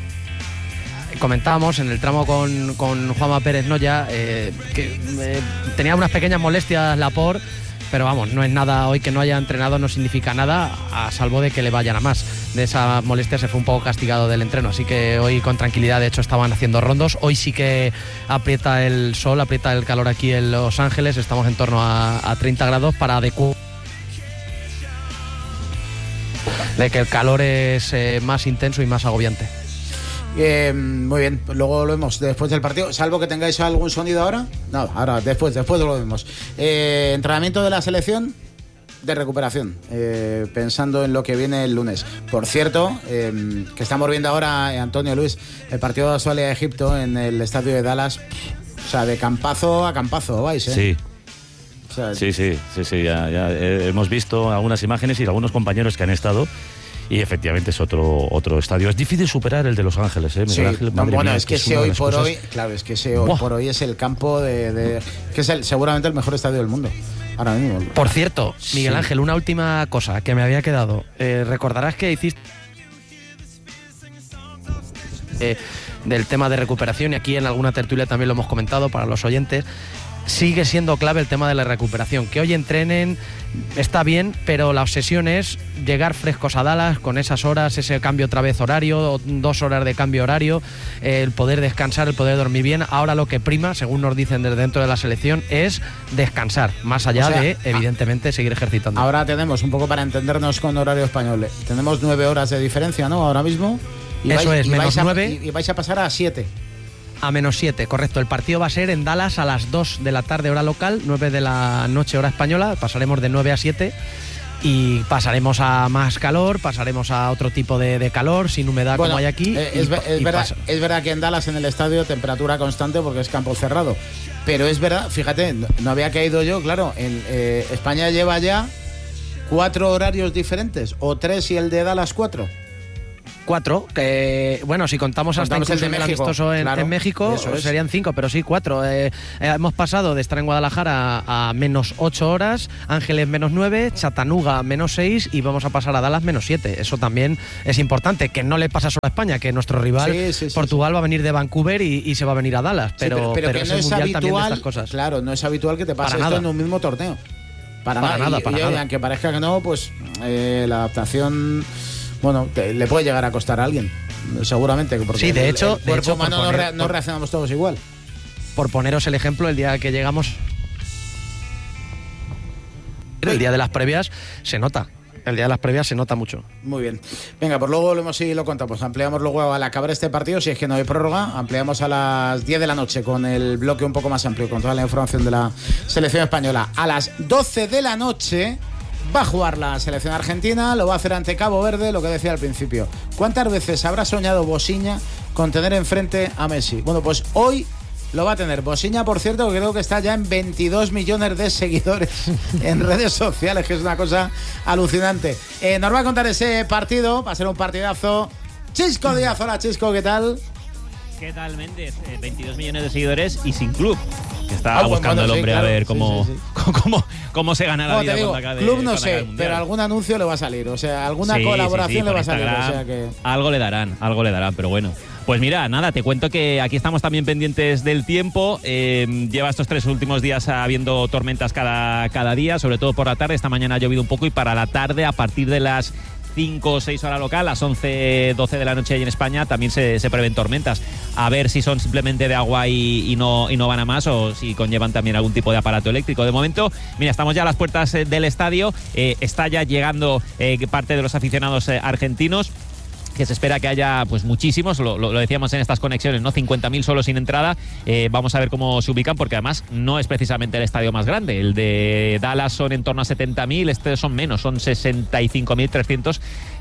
comentábamos en el tramo con Juanma Pérez Noya que tenía unas pequeñas molestias Laporte, pero vamos, no es nada. Hoy que no haya entrenado no significa nada, a salvo de que le vayan a más. De esa molestia se fue un poco castigado del entreno, así que hoy con tranquilidad, de hecho estaban haciendo rondos. Hoy sí que aprieta el sol, aprieta el calor aquí en Los Ángeles, estamos en torno a 30 grados para adecuar de que el calor es más intenso y más agobiante. Muy bien, luego lo vemos después del partido, salvo que tengáis algún sonido ahora. No, ahora después lo vemos. Entrenamiento de la selección de recuperación, pensando en lo que viene el lunes. Por cierto, que estamos viendo ahora, Antonio, Luis, el partido de Australia-Egipto en el estadio de Dallas. O sea, de campazo a campazo vais, ¿eh? Sí. O sea, Sí, ya hemos visto algunas imágenes y algunos compañeros que han estado. Y efectivamente es otro estadio. Es difícil superar el de Los Ángeles, ¿eh? Sí, es que ese hoy por hoy, claro, es que ese hoy por hoy es el campo que es seguramente el mejor estadio del mundo. Ahora mismo. Por cierto, Miguel Ángel, una última cosa que me había quedado. Recordarás que hiciste del tema de recuperación, y aquí en alguna tertulia también lo hemos comentado para los oyentes. Sigue siendo clave el tema de la recuperación. Que hoy entrenen está bien, pero la obsesión es llegar frescos a Dallas con esas horas, ese cambio otra vez horario, 2 horas de cambio horario, el poder descansar, el poder dormir bien. Ahora lo que prima, según nos dicen desde dentro de la selección, es descansar, más allá de, evidentemente, seguir ejercitando. Ahora tenemos, un poco para entendernos con horario español, tenemos 9 horas de diferencia, ¿no? Ahora mismo. Eso es, menos 9. Y vais a pasar a 7. A menos 7, correcto. El partido va a ser en Dallas a las 2 de la tarde hora local, 9 de la noche hora española. Pasaremos de 9 a 7 y pasaremos a más calor, pasaremos a otro tipo de calor, sin humedad, como hay aquí. Es verdad que en Dallas, en el estadio, temperatura constante porque es campo cerrado. Pero es verdad, fíjate, no había caído yo, claro, España lleva ya 4 horarios diferentes, o 3 y el de Dallas 4. 4, que bueno, si contamos hasta incluso el amistoso en México, serían 5, pero sí 4. Hemos pasado de estar en Guadalajara a menos 8 horas, Ángeles menos 9, Chattanooga menos 6 y vamos a pasar a Dallas menos 7. Eso también es importante, que no le pasa solo a España, que nuestro rival Portugal va a venir de Vancouver y se va a venir a Dallas, pero que es no es mundial habitual, también de estas cosas. Claro, no es habitual que te pase Para esto nada. en un mismo torneo. Para nada. Aunque parezca que no, pues la adaptación, bueno, le puede llegar a costar a alguien, seguramente, porque sí, de hecho, el cuerpo humano no reaccionamos todos igual. Por poneros el ejemplo, el día que llegamos, el día de las previas se nota. El día de las previas se nota mucho. Muy bien. Venga, pues luego volvemos y lo contamos. Ampliamos luego al acabar este partido, si es que no hay prórroga. Ampliamos a las 10 de la noche con el bloque un poco más amplio, con toda la información de la selección española. A las 12 de la noche va a jugar la selección argentina, lo va a hacer ante Cabo Verde, lo que decía al principio. ¿Cuántas veces habrá soñado Bosiña con tener enfrente a Messi? Bueno, pues hoy lo va a tener. Bosiña, por cierto, que creo que está ya en 22 millones de seguidores en redes sociales, que es una cosa alucinante. Nos va a contar ese partido, va a ser un partidazo. Chisco Díaz, hola Chisco, ¿qué tal? ¿Qué tal, Méndez? 22 millones de seguidores y sin club. Que está buscando el hombre, claro, a ver cómo se gana la vida digo, cuando acabe. Club no sé, pero algún anuncio le va a salir. O sea, alguna colaboración le va a salir. O sea que algo le darán, pero bueno. Pues mira, nada, te cuento que aquí estamos también pendientes del tiempo. Lleva estos 3 últimos días habiendo tormentas cada día, sobre todo por la tarde. Esta mañana ha llovido un poco y para la tarde, a partir de las 5 o 6 horas local, las 11, 12 de la noche ahí en España, también se prevén tormentas. A ver si son simplemente de agua y no van a más, o si conllevan también algún tipo de aparato eléctrico. De momento, mira, estamos ya a las puertas del estadio. Está ya llegando parte de los aficionados argentinos, que se espera que haya pues muchísimos, lo decíamos en estas conexiones, ¿no? 50.000 solo sin entrada. Vamos a ver cómo se ubican, porque además no es precisamente el estadio más grande. El de Dallas son en torno a 70.000, este son menos, son 65.300.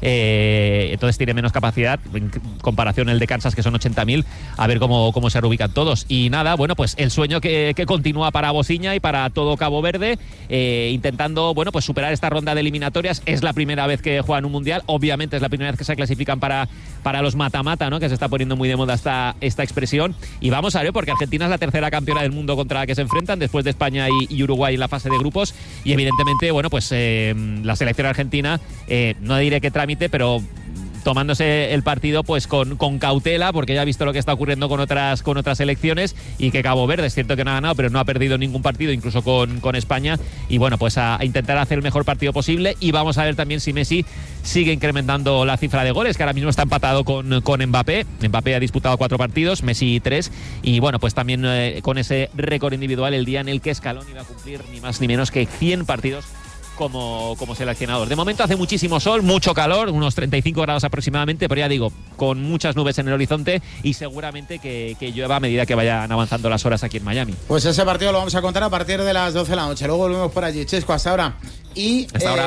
Entonces tiene menos capacidad en comparación el de Kansas, que son 80.000. A ver cómo se reubican todos. Y nada, bueno, pues el sueño que continúa para Bosiña y para todo Cabo Verde, intentando, bueno, pues superar esta ronda de eliminatorias. Es la primera vez que juegan un mundial, obviamente es la primera vez que se clasifican para los mata-mata, ¿no? Que se está poniendo muy de moda esta expresión. Y vamos a ver, porque Argentina es la tercera campeona del mundo contra la que se enfrentan, después de España y Uruguay en la fase de grupos. Y evidentemente, bueno, pues la selección argentina, no diré que trámite, pero tomándose el partido pues con cautela, porque ya ha visto lo que está ocurriendo con otras selecciones, y que Cabo Verde es cierto que no ha ganado, pero no ha perdido ningún partido, incluso con España. Y bueno, pues a intentar hacer el mejor partido posible. Y vamos a ver también si Messi sigue incrementando la cifra de goles, que ahora mismo está empatado con Mbappé. Mbappé ha disputado 4 partidos, Messi 3. Y bueno, pues también con ese récord individual, el día en el que Scaloni iba a cumplir ni más ni menos que 100 partidos como seleccionador. De momento hace muchísimo sol, mucho calor, unos 35 grados aproximadamente, pero ya digo, con muchas nubes en el horizonte, y seguramente que llueva a medida que vayan avanzando las horas aquí en Miami. Pues ese partido lo vamos a contar a partir de las 12 de la noche. Luego volvemos por allí. Chesco, hasta ahora. Y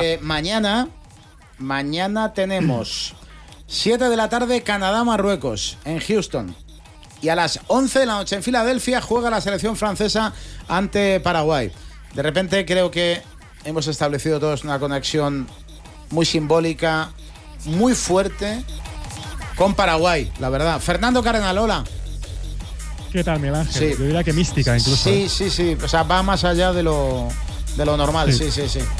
mañana tenemos 7 de la tarde Canadá-Marruecos en Houston. Y a las 11 de la noche en Filadelfia juega la selección francesa ante Paraguay. De repente creo que hemos establecido todos una conexión muy simbólica, muy fuerte con Paraguay, la verdad. Fernando Cardenal, hola. ¿Qué tal, Miguel Ángel? Sí. Yo diría que mística incluso. Sí. O sea, va más allá de lo normal. Sí.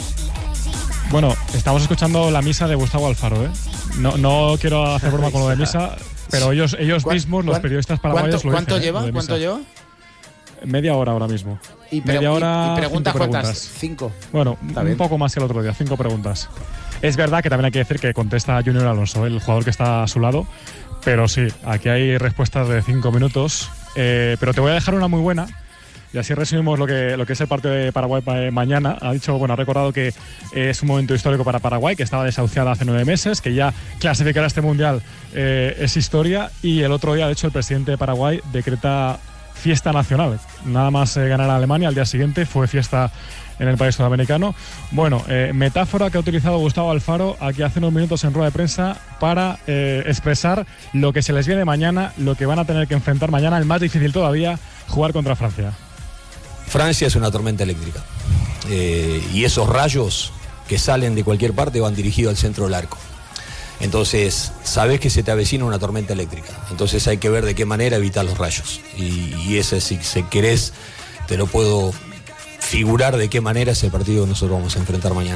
Bueno, estamos escuchando la misa de Gustavo Alfaro, ¿eh? No quiero hacer broma con lo de misa, pero ellos mismos, los periodistas paraguayos, ¿Cuánto lo lleva? dicen, ¿Cuánto lleva? Media hora ahora mismo. Y preguntas cuántas. 5. Bueno, un poco más que el otro día, 5 preguntas. Es verdad que también hay que decir que contesta Junior Alonso, el jugador que está a su lado, pero sí, aquí hay respuestas de 5 minutos. Pero te voy a dejar una muy buena, y así resumimos lo que es el partido de Paraguay mañana. Ha recordado que es un momento histórico para Paraguay, que estaba desahuciada hace 9 meses, que ya clasificar a este mundial es historia, y el otro día, de hecho, el presidente de Paraguay decreta fiesta nacional. Nada más ganar a Alemania, al día siguiente fue fiesta en el país sudamericano. Bueno, metáfora que ha utilizado Gustavo Alfaro aquí hace unos minutos en rueda de prensa para expresar lo que se les viene mañana, lo que van a tener que enfrentar mañana, el más difícil todavía, jugar contra Francia. Francia es una tormenta eléctrica, y esos rayos que salen de cualquier parte van dirigidos al centro del arco. Entonces, sabes que se te avecina una tormenta eléctrica. Entonces hay que ver de qué manera evitar los rayos. Y ese, si querés, te lo puedo figurar de qué manera es el partido que nosotros vamos a enfrentar mañana.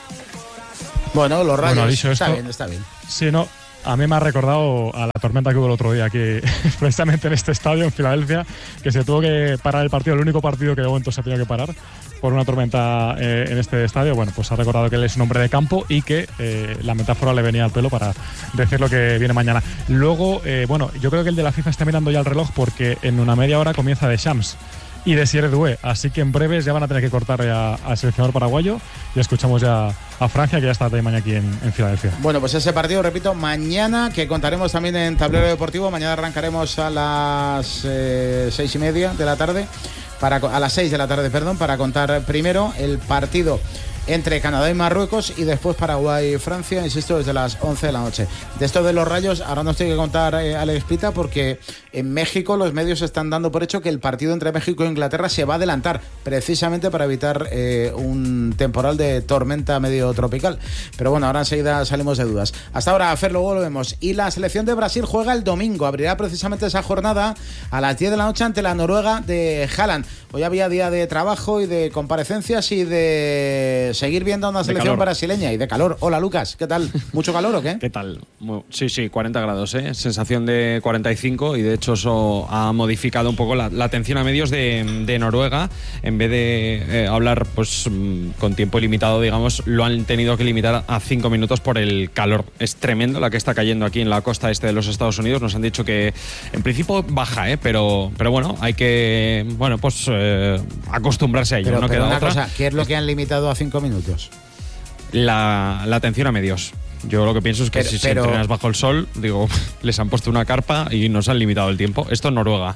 Bueno, los rayos. Bueno, dicho está esto, bien, está bien. Sí, no. A mí me ha recordado a la tormenta que hubo el otro día aquí, precisamente en este estadio, en Filadelfia, que se tuvo que parar el partido, el único partido que de momento se ha tenido que parar por una tormenta en este estadio. Bueno, pues ha recordado que él es un hombre de campo y que la metáfora le venía al pelo para decir lo que viene mañana. Luego, bueno, yo creo que el de la FIFA está mirando ya el reloj porque en una media hora comienza Deschamps y Desiré Doué, así que en breves ya van a tener que cortar al seleccionador paraguayo y escuchamos ya a Francia, que ya está de mañana aquí en Filadelfia. Bueno, pues ese partido, repito, mañana, que contaremos también en Tablero Deportivo. Mañana arrancaremos a las 6:30 de la tarde, a las 6 de la tarde, perdón, para contar primero el partido entre Canadá y Marruecos y después Paraguay y Francia, insisto, desde las 11 de la noche. De esto de los rayos, ahora nos tiene que contar Alex Pita, porque en México los medios están dando por hecho que el partido entre México e Inglaterra se va a adelantar, precisamente para evitar un temporal de tormenta medio tropical. Pero bueno, ahora enseguida salimos de dudas. Hasta ahora, Fer, luego lo vemos. Y la selección de Brasil juega el domingo, abrirá precisamente esa jornada a las 10 de la noche ante la Noruega de Haaland. Hoy había día de trabajo y de comparecencias y de seguir viendo a una selección brasileña y de calor. Hola, Lucas, ¿qué tal? ¿Mucho calor o qué? ¿Qué tal? Sí, 40 grados, sensación de 45, y de hecho eso ha modificado un poco la atención a medios de Noruega. En vez de hablar pues con tiempo limitado, digamos, lo han tenido que limitar a 5 minutos por el calor. Es tremendo la que está cayendo aquí en la costa este de los Estados Unidos. Nos han dicho que en principio baja, pero bueno, hay que acostumbrarse a ello. Pero, no queda una otra. cosa, ¿qué es lo que han limitado a 5 minutos? La atención a medios. Yo lo que pienso es que si entrenas bajo el sol, digo, les han puesto una carpa y nos han limitado el tiempo. Esto en Noruega.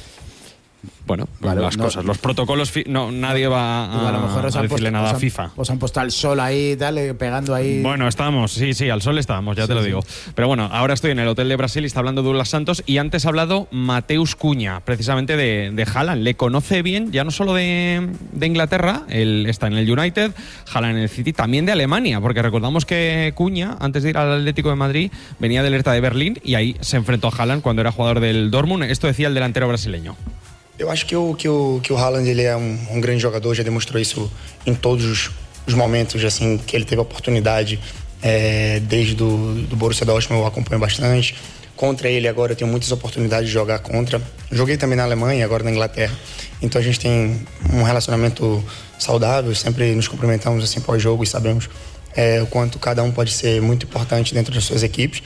Bueno, vale, las cosas, los protocolos, nadie va a lo mejor decirle puesto, nada a FIFA. Os han puesto al sol ahí, dale, pegando ahí. Bueno, estábamos, sí, al sol estábamos, ya te lo digo. Pero bueno, ahora estoy en el hotel de Brasil y está hablando Douglas Santos, y antes ha hablado Mateus Cunha, precisamente de Haaland. Le conoce bien, ya no solo de Inglaterra, él está en el United, Haaland en el City, también de Alemania, porque recordamos que Cunha, antes de ir al Atlético de Madrid, venía del Hertha de Berlín y ahí se enfrentó a Haaland cuando era jugador del Dortmund. Esto decía el delantero brasileño. Eu acho que o Haaland ele é grande jogador, já demonstrou isso em todos os momentos assim, que ele teve a oportunidade, desde do Borussia Dortmund eu acompanho bastante. Contra ele agora eu tenho muitas oportunidades de jogar contra. Joguei também na Alemanha, agora na Inglaterra. Então a gente tem relacionamento saudável, sempre nos cumprimentamos assim pós-jogo e sabemos o quanto cada pode ser muito importante dentro das suas equipes.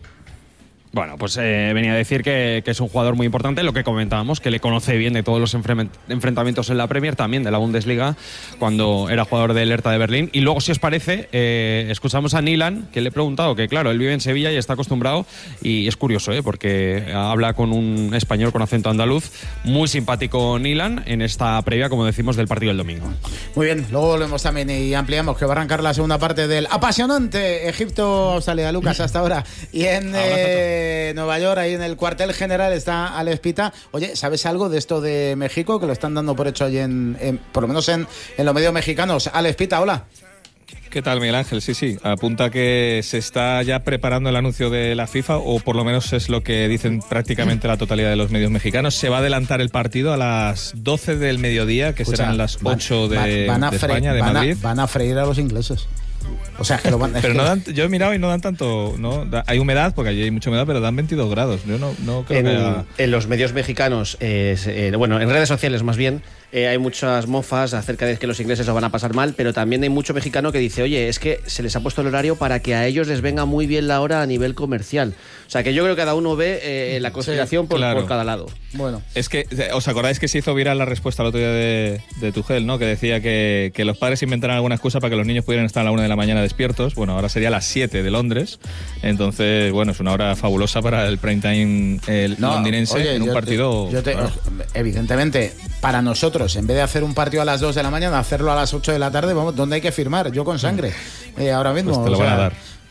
Bueno, pues venía a decir que es un jugador muy importante, lo que comentábamos, que le conoce bien de todos los enfrentamientos en la Premier, también de la Bundesliga, cuando era jugador del Hertha de Berlín. Y luego, si os parece, escuchamos a Nilan, que le he preguntado, que claro, él vive en Sevilla y está acostumbrado, y es curioso, porque habla con un español con acento andaluz, muy simpático Nilan, en esta previa, como decimos, del partido del domingo. Muy bien, luego volvemos también y ampliamos, que va a arrancar la segunda parte del apasionante Egipto-Australia. Lucas, hasta ahora. Y en Nueva York, ahí en el cuartel general, está Alex Pita. Oye, ¿sabes algo de esto de México? Que lo están dando por hecho allí por lo menos en los medios mexicanos. Alex Pita, hola. ¿Qué tal, Miguel Ángel? Sí, apunta que se está ya preparando el anuncio de la FIFA, o por lo menos es lo que dicen prácticamente la totalidad de los medios mexicanos. Se va a adelantar el partido a las 12 del mediodía, que serán las 8 de España, de Madrid. Van a freír a los ingleses. O sea, que lo van. Pero no dan, yo he mirado y no dan tanto, ¿no? Hay humedad, porque allí hay mucha humedad, pero dan 22 grados. Yo no creo en los medios mexicanos, bueno, en redes sociales más bien, hay muchas mofas acerca de que los ingleses lo van a pasar mal, pero también hay mucho mexicano que dice, oye, es que se les ha puesto el horario para que a ellos les venga muy bien la hora a nivel comercial. O sea, que yo creo que cada uno ve la conspiración por cada lado. Bueno. Es que, ¿os acordáis que se hizo viral la respuesta el otro día de Tuchel, ¿no? Que decía que los padres inventaran alguna excusa para que los niños pudieran estar a la 1 de la mañana despiertos. Bueno, ahora sería las 7 de Londres. Entonces, bueno, es una hora fabulosa para el prime time londinense en un partido. Evidentemente, para nosotros, en vez de hacer un partido a las 2 de la mañana, hacerlo a las 8 de la tarde, vamos, ¿dónde hay que firmar? Yo con sangre. Ahora mismo. Pues te lo van a dar.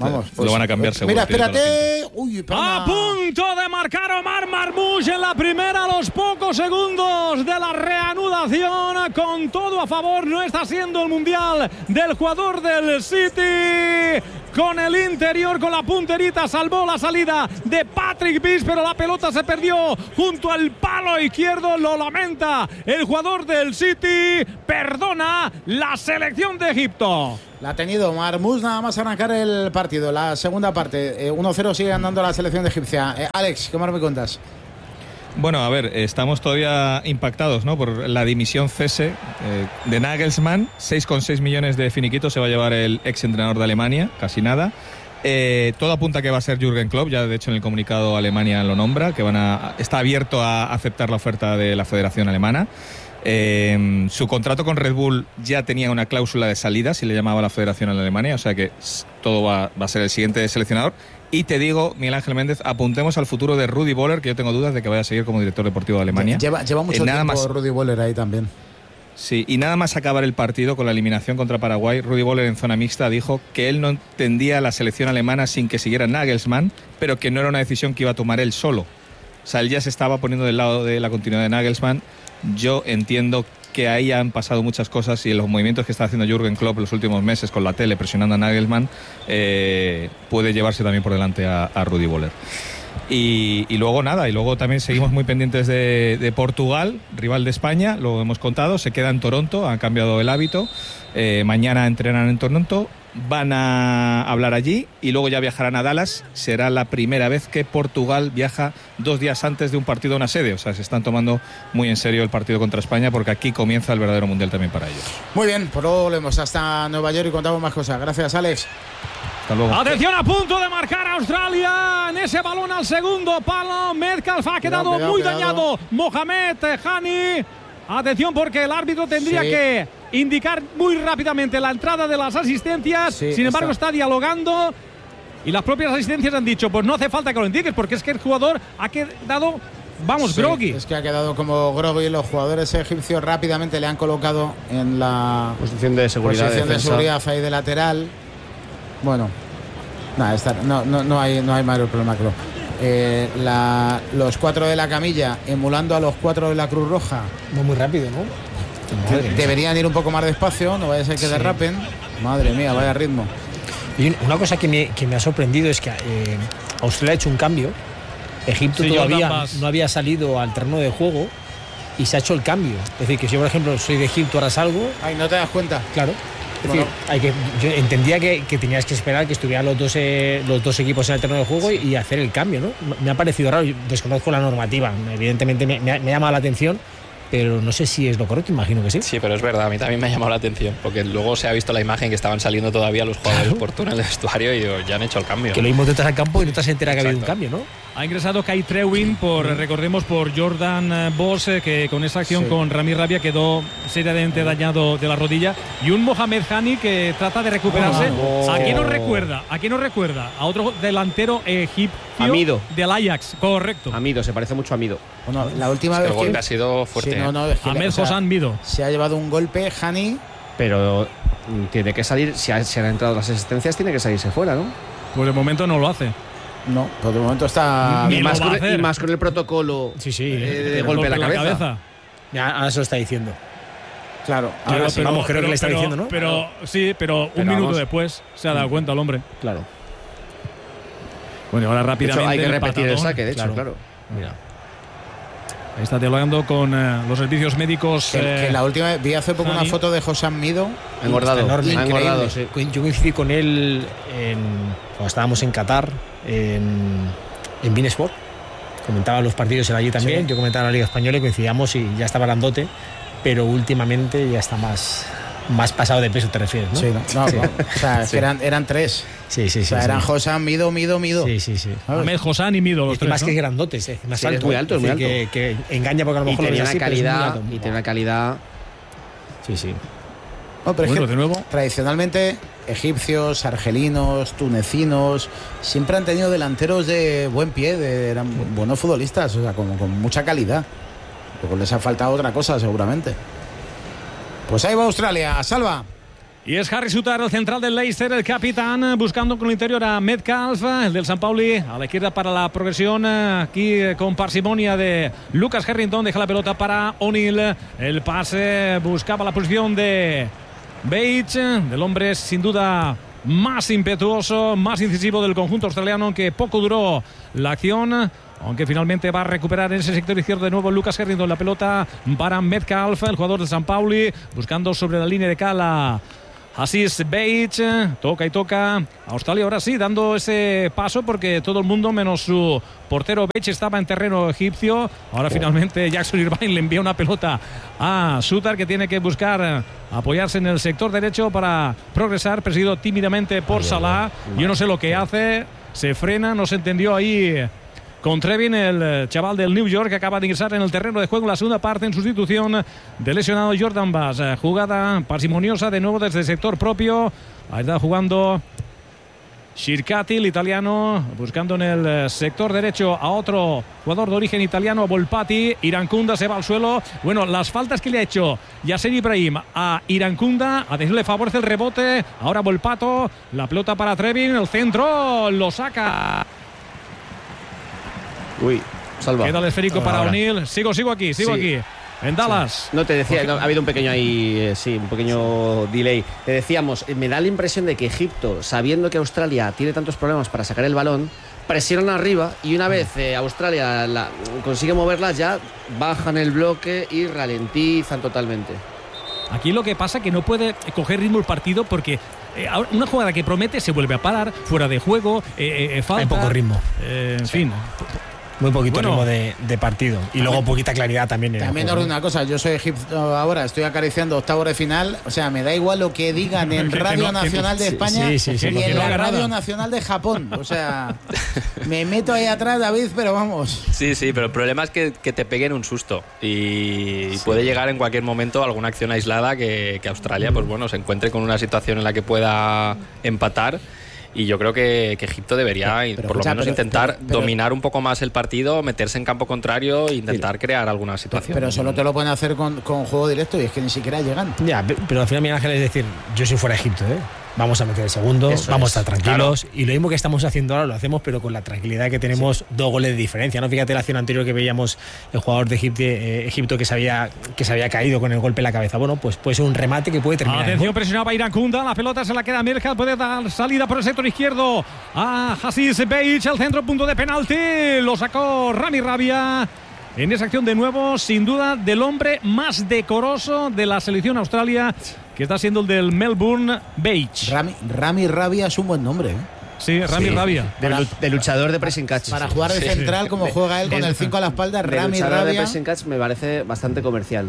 Vamos, pues, lo van a cambiar seguro. Mira, tiene toda la espérate. Uy, A punto de marcar Omar Marmoush en la primera, a los pocos segundos de la reanudación. Con todo a favor, no está siendo el mundial del jugador del City. Con el interior, con la punterita, salvó la salida de Patrick Vich, pero la pelota se perdió junto al palo izquierdo. Lo lamenta el jugador del City. Perdona la selección de Egipto. La ha tenido Marmoush nada más arrancar el partido. La segunda parte, 1-0 sigue andando la selección de Egipcia. Alex, ¿qué más me cuentas? Bueno, a ver, estamos todavía impactados, ¿no?, por la dimisión cese de Nagelsmann. 6,6 millones de finiquitos se va a llevar el ex entrenador de Alemania, casi nada. Todo apunta a que va a ser Jürgen Klopp, ya de hecho en el comunicado Alemania lo nombra, que está abierto a aceptar la oferta de la Federación Alemana. Su contrato con Red Bull ya tenía una cláusula de salida, si le llamaba la Federación a la Alemania, o sea que todo va a ser el siguiente seleccionador. Y te digo, Miguel Ángel Méndez, apuntemos al futuro de Rudi Völler, que yo tengo dudas de que vaya a seguir como director deportivo de Alemania. Lleva mucho tiempo Rudi Völler ahí también. Sí, y nada más acabar el partido con la eliminación contra Paraguay, Rudi Völler en zona mixta dijo que él no entendía la selección alemana sin que siguiera Nagelsmann, pero que no era una decisión que iba a tomar él solo. O sea, él ya se estaba poniendo del lado de la continuidad de Nagelsmann. Yo entiendo que ahí han pasado muchas cosas y los movimientos que está haciendo Jürgen Klopp los últimos meses con la tele presionando a Nagelsmann puede llevarse también por delante a Rudi Völler. Y luego nada, y luego también seguimos muy pendientes de Portugal, rival de España, lo hemos contado, se queda en Toronto, han cambiado el hábito, mañana entrenan en Toronto, van a hablar allí y luego ya viajarán a Dallas. Será la primera vez que Portugal viaja 2 días antes de un partido a una sede, o sea, se están tomando muy en serio el partido contra España porque aquí comienza el verdadero mundial también para ellos. Muy bien, pues luego volvemos hasta Nueva York y contamos más cosas. Gracias, Alex. Hasta luego. Atención, a punto de marcar Australia en ese balón al segundo palo. Metcalf ha quedado muy dañado. Mohamed Hani. Atención porque el árbitro tendría que indicar muy rápidamente la entrada de las asistencias. Sin embargo, está dialogando y las propias asistencias han dicho, pues no hace falta que lo indiques porque es que el jugador ha quedado, groggy. Es que ha quedado como groggy. Los jugadores egipcios rápidamente le han colocado en la posición de seguridad, ahí de lateral. Bueno, no hay mayor problema que los 4 de la camilla emulando a los 4 de la Cruz Roja. No muy rápido, ¿no? Deberían ir un poco más despacio, no vaya a ser que derrapen. Madre mía, vaya ritmo. Y una cosa que me ha sorprendido es que Australia ha hecho un cambio. Egipto todavía no había salido al terreno de juego y se ha hecho el cambio. Es decir, que si yo, por ejemplo, soy de Egipto, ahora salgo. Ay, ¿no te das cuenta? Claro. Es decir, yo entendía que tenías que esperar que estuvieran los dos equipos en el terreno de juego y hacer el cambio, ¿no? Me ha parecido raro, yo desconozco la normativa, evidentemente me ha llamado la atención, pero no sé si es lo correcto, imagino que sí. Sí, pero es verdad, a mí también me ha llamado la atención, porque luego se ha visto la imagen que estaban saliendo todavía los jugadores por turno en el vestuario y ya han hecho el cambio. Que lo mismo te entras al campo y no te has enterado que ha habido un cambio, ¿no? Ha ingresado Kai Trewin recordemos, por Jordan Boss, que con esa acción con Rami Rabia quedó seriamente dañado de la rodilla. Y un Mohamed Hani que trata de recuperarse. ¿A quién nos recuerda? ¿A quién nos recuerda? A otro delantero egipcio. Amido. Del Ajax, correcto. Amido, se parece mucho a Amido. Bueno, la última vez el golpe ha sido fuerte. Sí, Ahmed Hossan Mido. Se ha llevado un golpe, Hani. Pero tiene que salir, si han entrado las asistencias, tiene que salirse fuera, ¿no? Pues de momento no lo hace. No, por el momento está... Y más con el protocolo de golpe en la cabeza. Ya, ahora se lo está diciendo. Claro. Ahora creo que le está diciendo, ¿no? Pero un minuto después se ha dado cuenta el hombre. Claro. Bueno, ahora rápidamente... De hecho, hay que repetir el saque, de hecho, claro. Mira. Ahí está dialogando con los servicios médicos. Que la última vez vi hace poco una foto de Hossan Mido. Engordado. Increíble. Sí. Yo coincidí con él cuando estábamos en Qatar, en Bein Sport. Comentaba los partidos allí también. Yo comentaba la Liga Española y coincidíamos y ya estaba grandote, pero últimamente ya está más pasado de peso, te refieres, ¿no? Sí, no. O sea, que eran 3. Sí. O sea, eran Hossan, Mido. Sí. Ahmed Hossan y Mido, los tres. Más que grandotes, más alto. Es muy alto, Que engaña porque a lo mejor tiene lo ves así, y tiene una calidad. Sí. No, pero bueno, es que de nuevo, tradicionalmente egipcios, argelinos, tunecinos siempre han tenido delanteros de buen pie, eran buenos futbolistas, o sea, con mucha calidad. Luego les ha faltado otra cosa, seguramente. Pues ahí va Australia, Salva. Y es Harry Suter, el central del Leicester, el capitán, buscando con el interior a Metcalf, el del San Pauli, a la izquierda para la progresión, aquí con parsimonia de Lucas Harrington, deja la pelota para O'Neill, el pase buscaba la posición de Bates, del hombre sin duda más impetuoso, más incisivo del conjunto australiano, aunque poco duró la acción. Aunque finalmente va a recuperar en ese sector izquierdo de nuevo Lucas Harrington, la pelota para Metcalf, el jugador del San Pauli, buscando sobre la línea de cala Asís Bates, toca y toca. Australia ahora sí, dando ese paso porque todo el mundo, menos su portero Bates, estaba en terreno egipcio. Ahora finalmente Jackson Irvine le envía una pelota a Suter, que tiene que buscar apoyarse en el sector derecho para progresar, perseguido tímidamente por Salah. Yo no sé lo que hace, se frena, no se entendió ahí con Trevin, el chaval del New York, que acaba de ingresar en el terreno de juego en la segunda parte en sustitución del lesionado Jordan Bass. Jugada parsimoniosa de nuevo desde el sector propio. Ahí está jugando Shirkati, el italiano, buscando en el sector derecho a otro jugador de origen italiano, Volpati. Irankunda se va al suelo. Bueno, las faltas que le ha hecho Yasser Ibrahim a Irankunda, atención, le favorece el rebote. Ahora Volpato, la pelota para Trevin, el centro, lo saca. Uy, salva. Queda el esférico para O'Neill. Sigo aquí. En Dallas. No, te decía, no, ha habido un pequeño ahí, un pequeño delay. Te decíamos, me da la impresión de que Egipto, sabiendo que Australia tiene tantos problemas para sacar el balón, presionan arriba y una vez Australia consigue moverla, ya bajan el bloque y ralentizan totalmente. Aquí lo que pasa es que no puede coger ritmo el partido porque una jugada que promete se vuelve a parar, fuera de juego, falta. Hay poco ritmo. En fin. Muy poquito ritmo de partido. Y luego poquita claridad también. También os digo una cosa, yo soy Egipto ahora, estoy acariciando octavos de final. O sea, me da igual lo que digan en Radio Nacional de España y en la Radio Nacional de Japón. O sea, me meto ahí atrás, David, pero vamos. Sí, pero el problema es que te peguen un susto. Y puede llegar en cualquier momento alguna acción aislada que Australia, pues bueno, se encuentre con una situación en la que pueda empatar. Y yo creo que Egipto debería por lo menos intentar dominar un poco más el partido, meterse en campo contrario e intentar crear alguna situación. Pero solo te lo pueden hacer con juego directo y es que ni siquiera llegan. Ya, pero al final, Miguel Ángel, es decir, yo si fuera Egipto, vamos a meter el segundo, vamos a estar tranquilos. Claro. Y lo mismo que estamos haciendo ahora lo hacemos, pero con la tranquilidad que tenemos, 2 goles de diferencia, ¿no? Fíjate la acción anterior que veíamos, el jugador de Egipto que se había caído con el golpe en la cabeza. Bueno, pues puede ser un remate que puede terminar. Atención, presionaba Irankunda, la pelota se la queda a Mirja, puede dar salida por el sector izquierdo a Asís Bates, el centro, punto de penalti, lo sacó Rami Rabia. En esa acción de nuevo, sin duda, del hombre más decoroso de la selección Australia, que está siendo el del Melbourne, Bates. Rami Rabia es un buen nombre, Sí, Rami Rabia. De luchador de pressing catch. Para jugar de central, como juega él con el 5 a la espalda, Rami Rabia. De pressing catch me parece bastante comercial.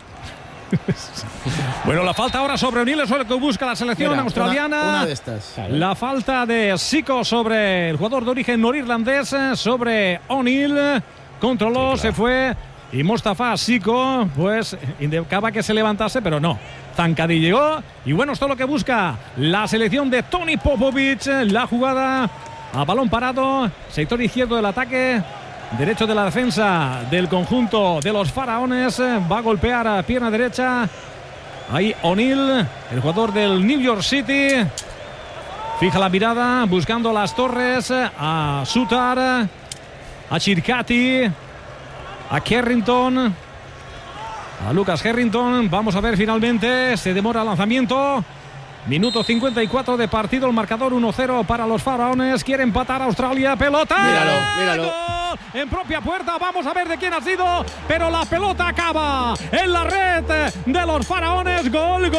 Bueno, la falta ahora sobre O'Neill, es lo que busca la selección australiana. Una de estas. La falta de Siko sobre el jugador de origen norirlandés, sobre O'Neill. Controló, se fue. Y Mostafa Siko, pues indicaba que se levantase, pero no. Zancadí llegó. Y bueno, esto es lo que busca la selección de Tony Popovic. La jugada a balón parado. Sector izquierdo del ataque. Derecho de la defensa del conjunto de los faraones. Va a golpear a pierna derecha. Ahí O'Neill, el jugador del New York City. Fija la mirada, buscando las torres. A Suter, a Shirkati, a Harrington, a Lucas Harrington. Vamos a ver finalmente, se demora el lanzamiento. Minuto 54 de partido, el marcador 1-0 para los faraones. Quiere empatar a Australia, pelota. Míralo. ¡Gol! En propia puerta, vamos a ver de quién ha sido, pero la pelota acaba en la red de los faraones. Gol.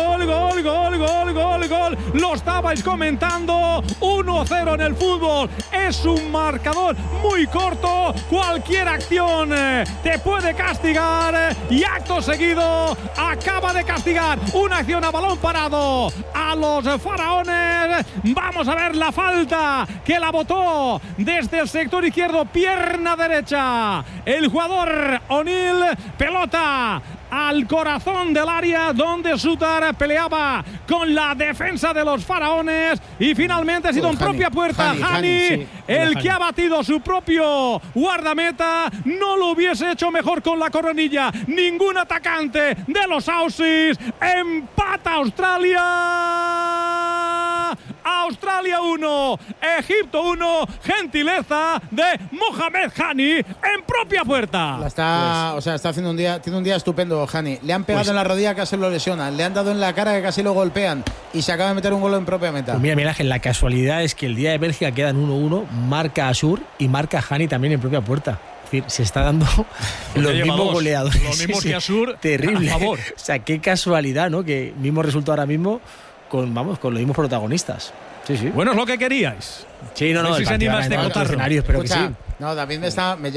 Lo estabais comentando, 1-0 en el fútbol. Es un marcador muy corto, cualquier acción te puede castigar y acto seguido acaba de castigar una acción a balón parado a los faraones. Vamos a ver la falta que la botó desde el sector izquierdo, pierna derecha, el jugador O'Neill, pelota al corazón del área donde Suter peleaba con la defensa de los faraones y finalmente ha sido en propia puerta Hani, el que ha batido su propio guardameta. No lo hubiese hecho mejor con la coronilla ningún atacante de los Aussies. Empata Australia. Australia 1, Egipto 1, gentileza de Mohamed Hani en propia puerta. Está haciendo tiene un día estupendo Hani. Le han pegado en la rodilla, casi lo lesionan, le han dado en la cara, que casi lo golpean y se acaba de meter un gol en propia meta. Pues mira, Ángel, la casualidad es que el día de Bélgica quedan 1-1, marca Asur y marca Hani también en propia puerta. Es decir, se está dando los mismos goleadores. Lo mismo que Asur, terrible. A favor. O sea, qué casualidad, ¿no? Que mismo resultado ahora mismo con los mismos protagonistas. Sí. Bueno, es lo que queríais. Sí, no, si se anima a este cotarro. Espero que sí. No, David me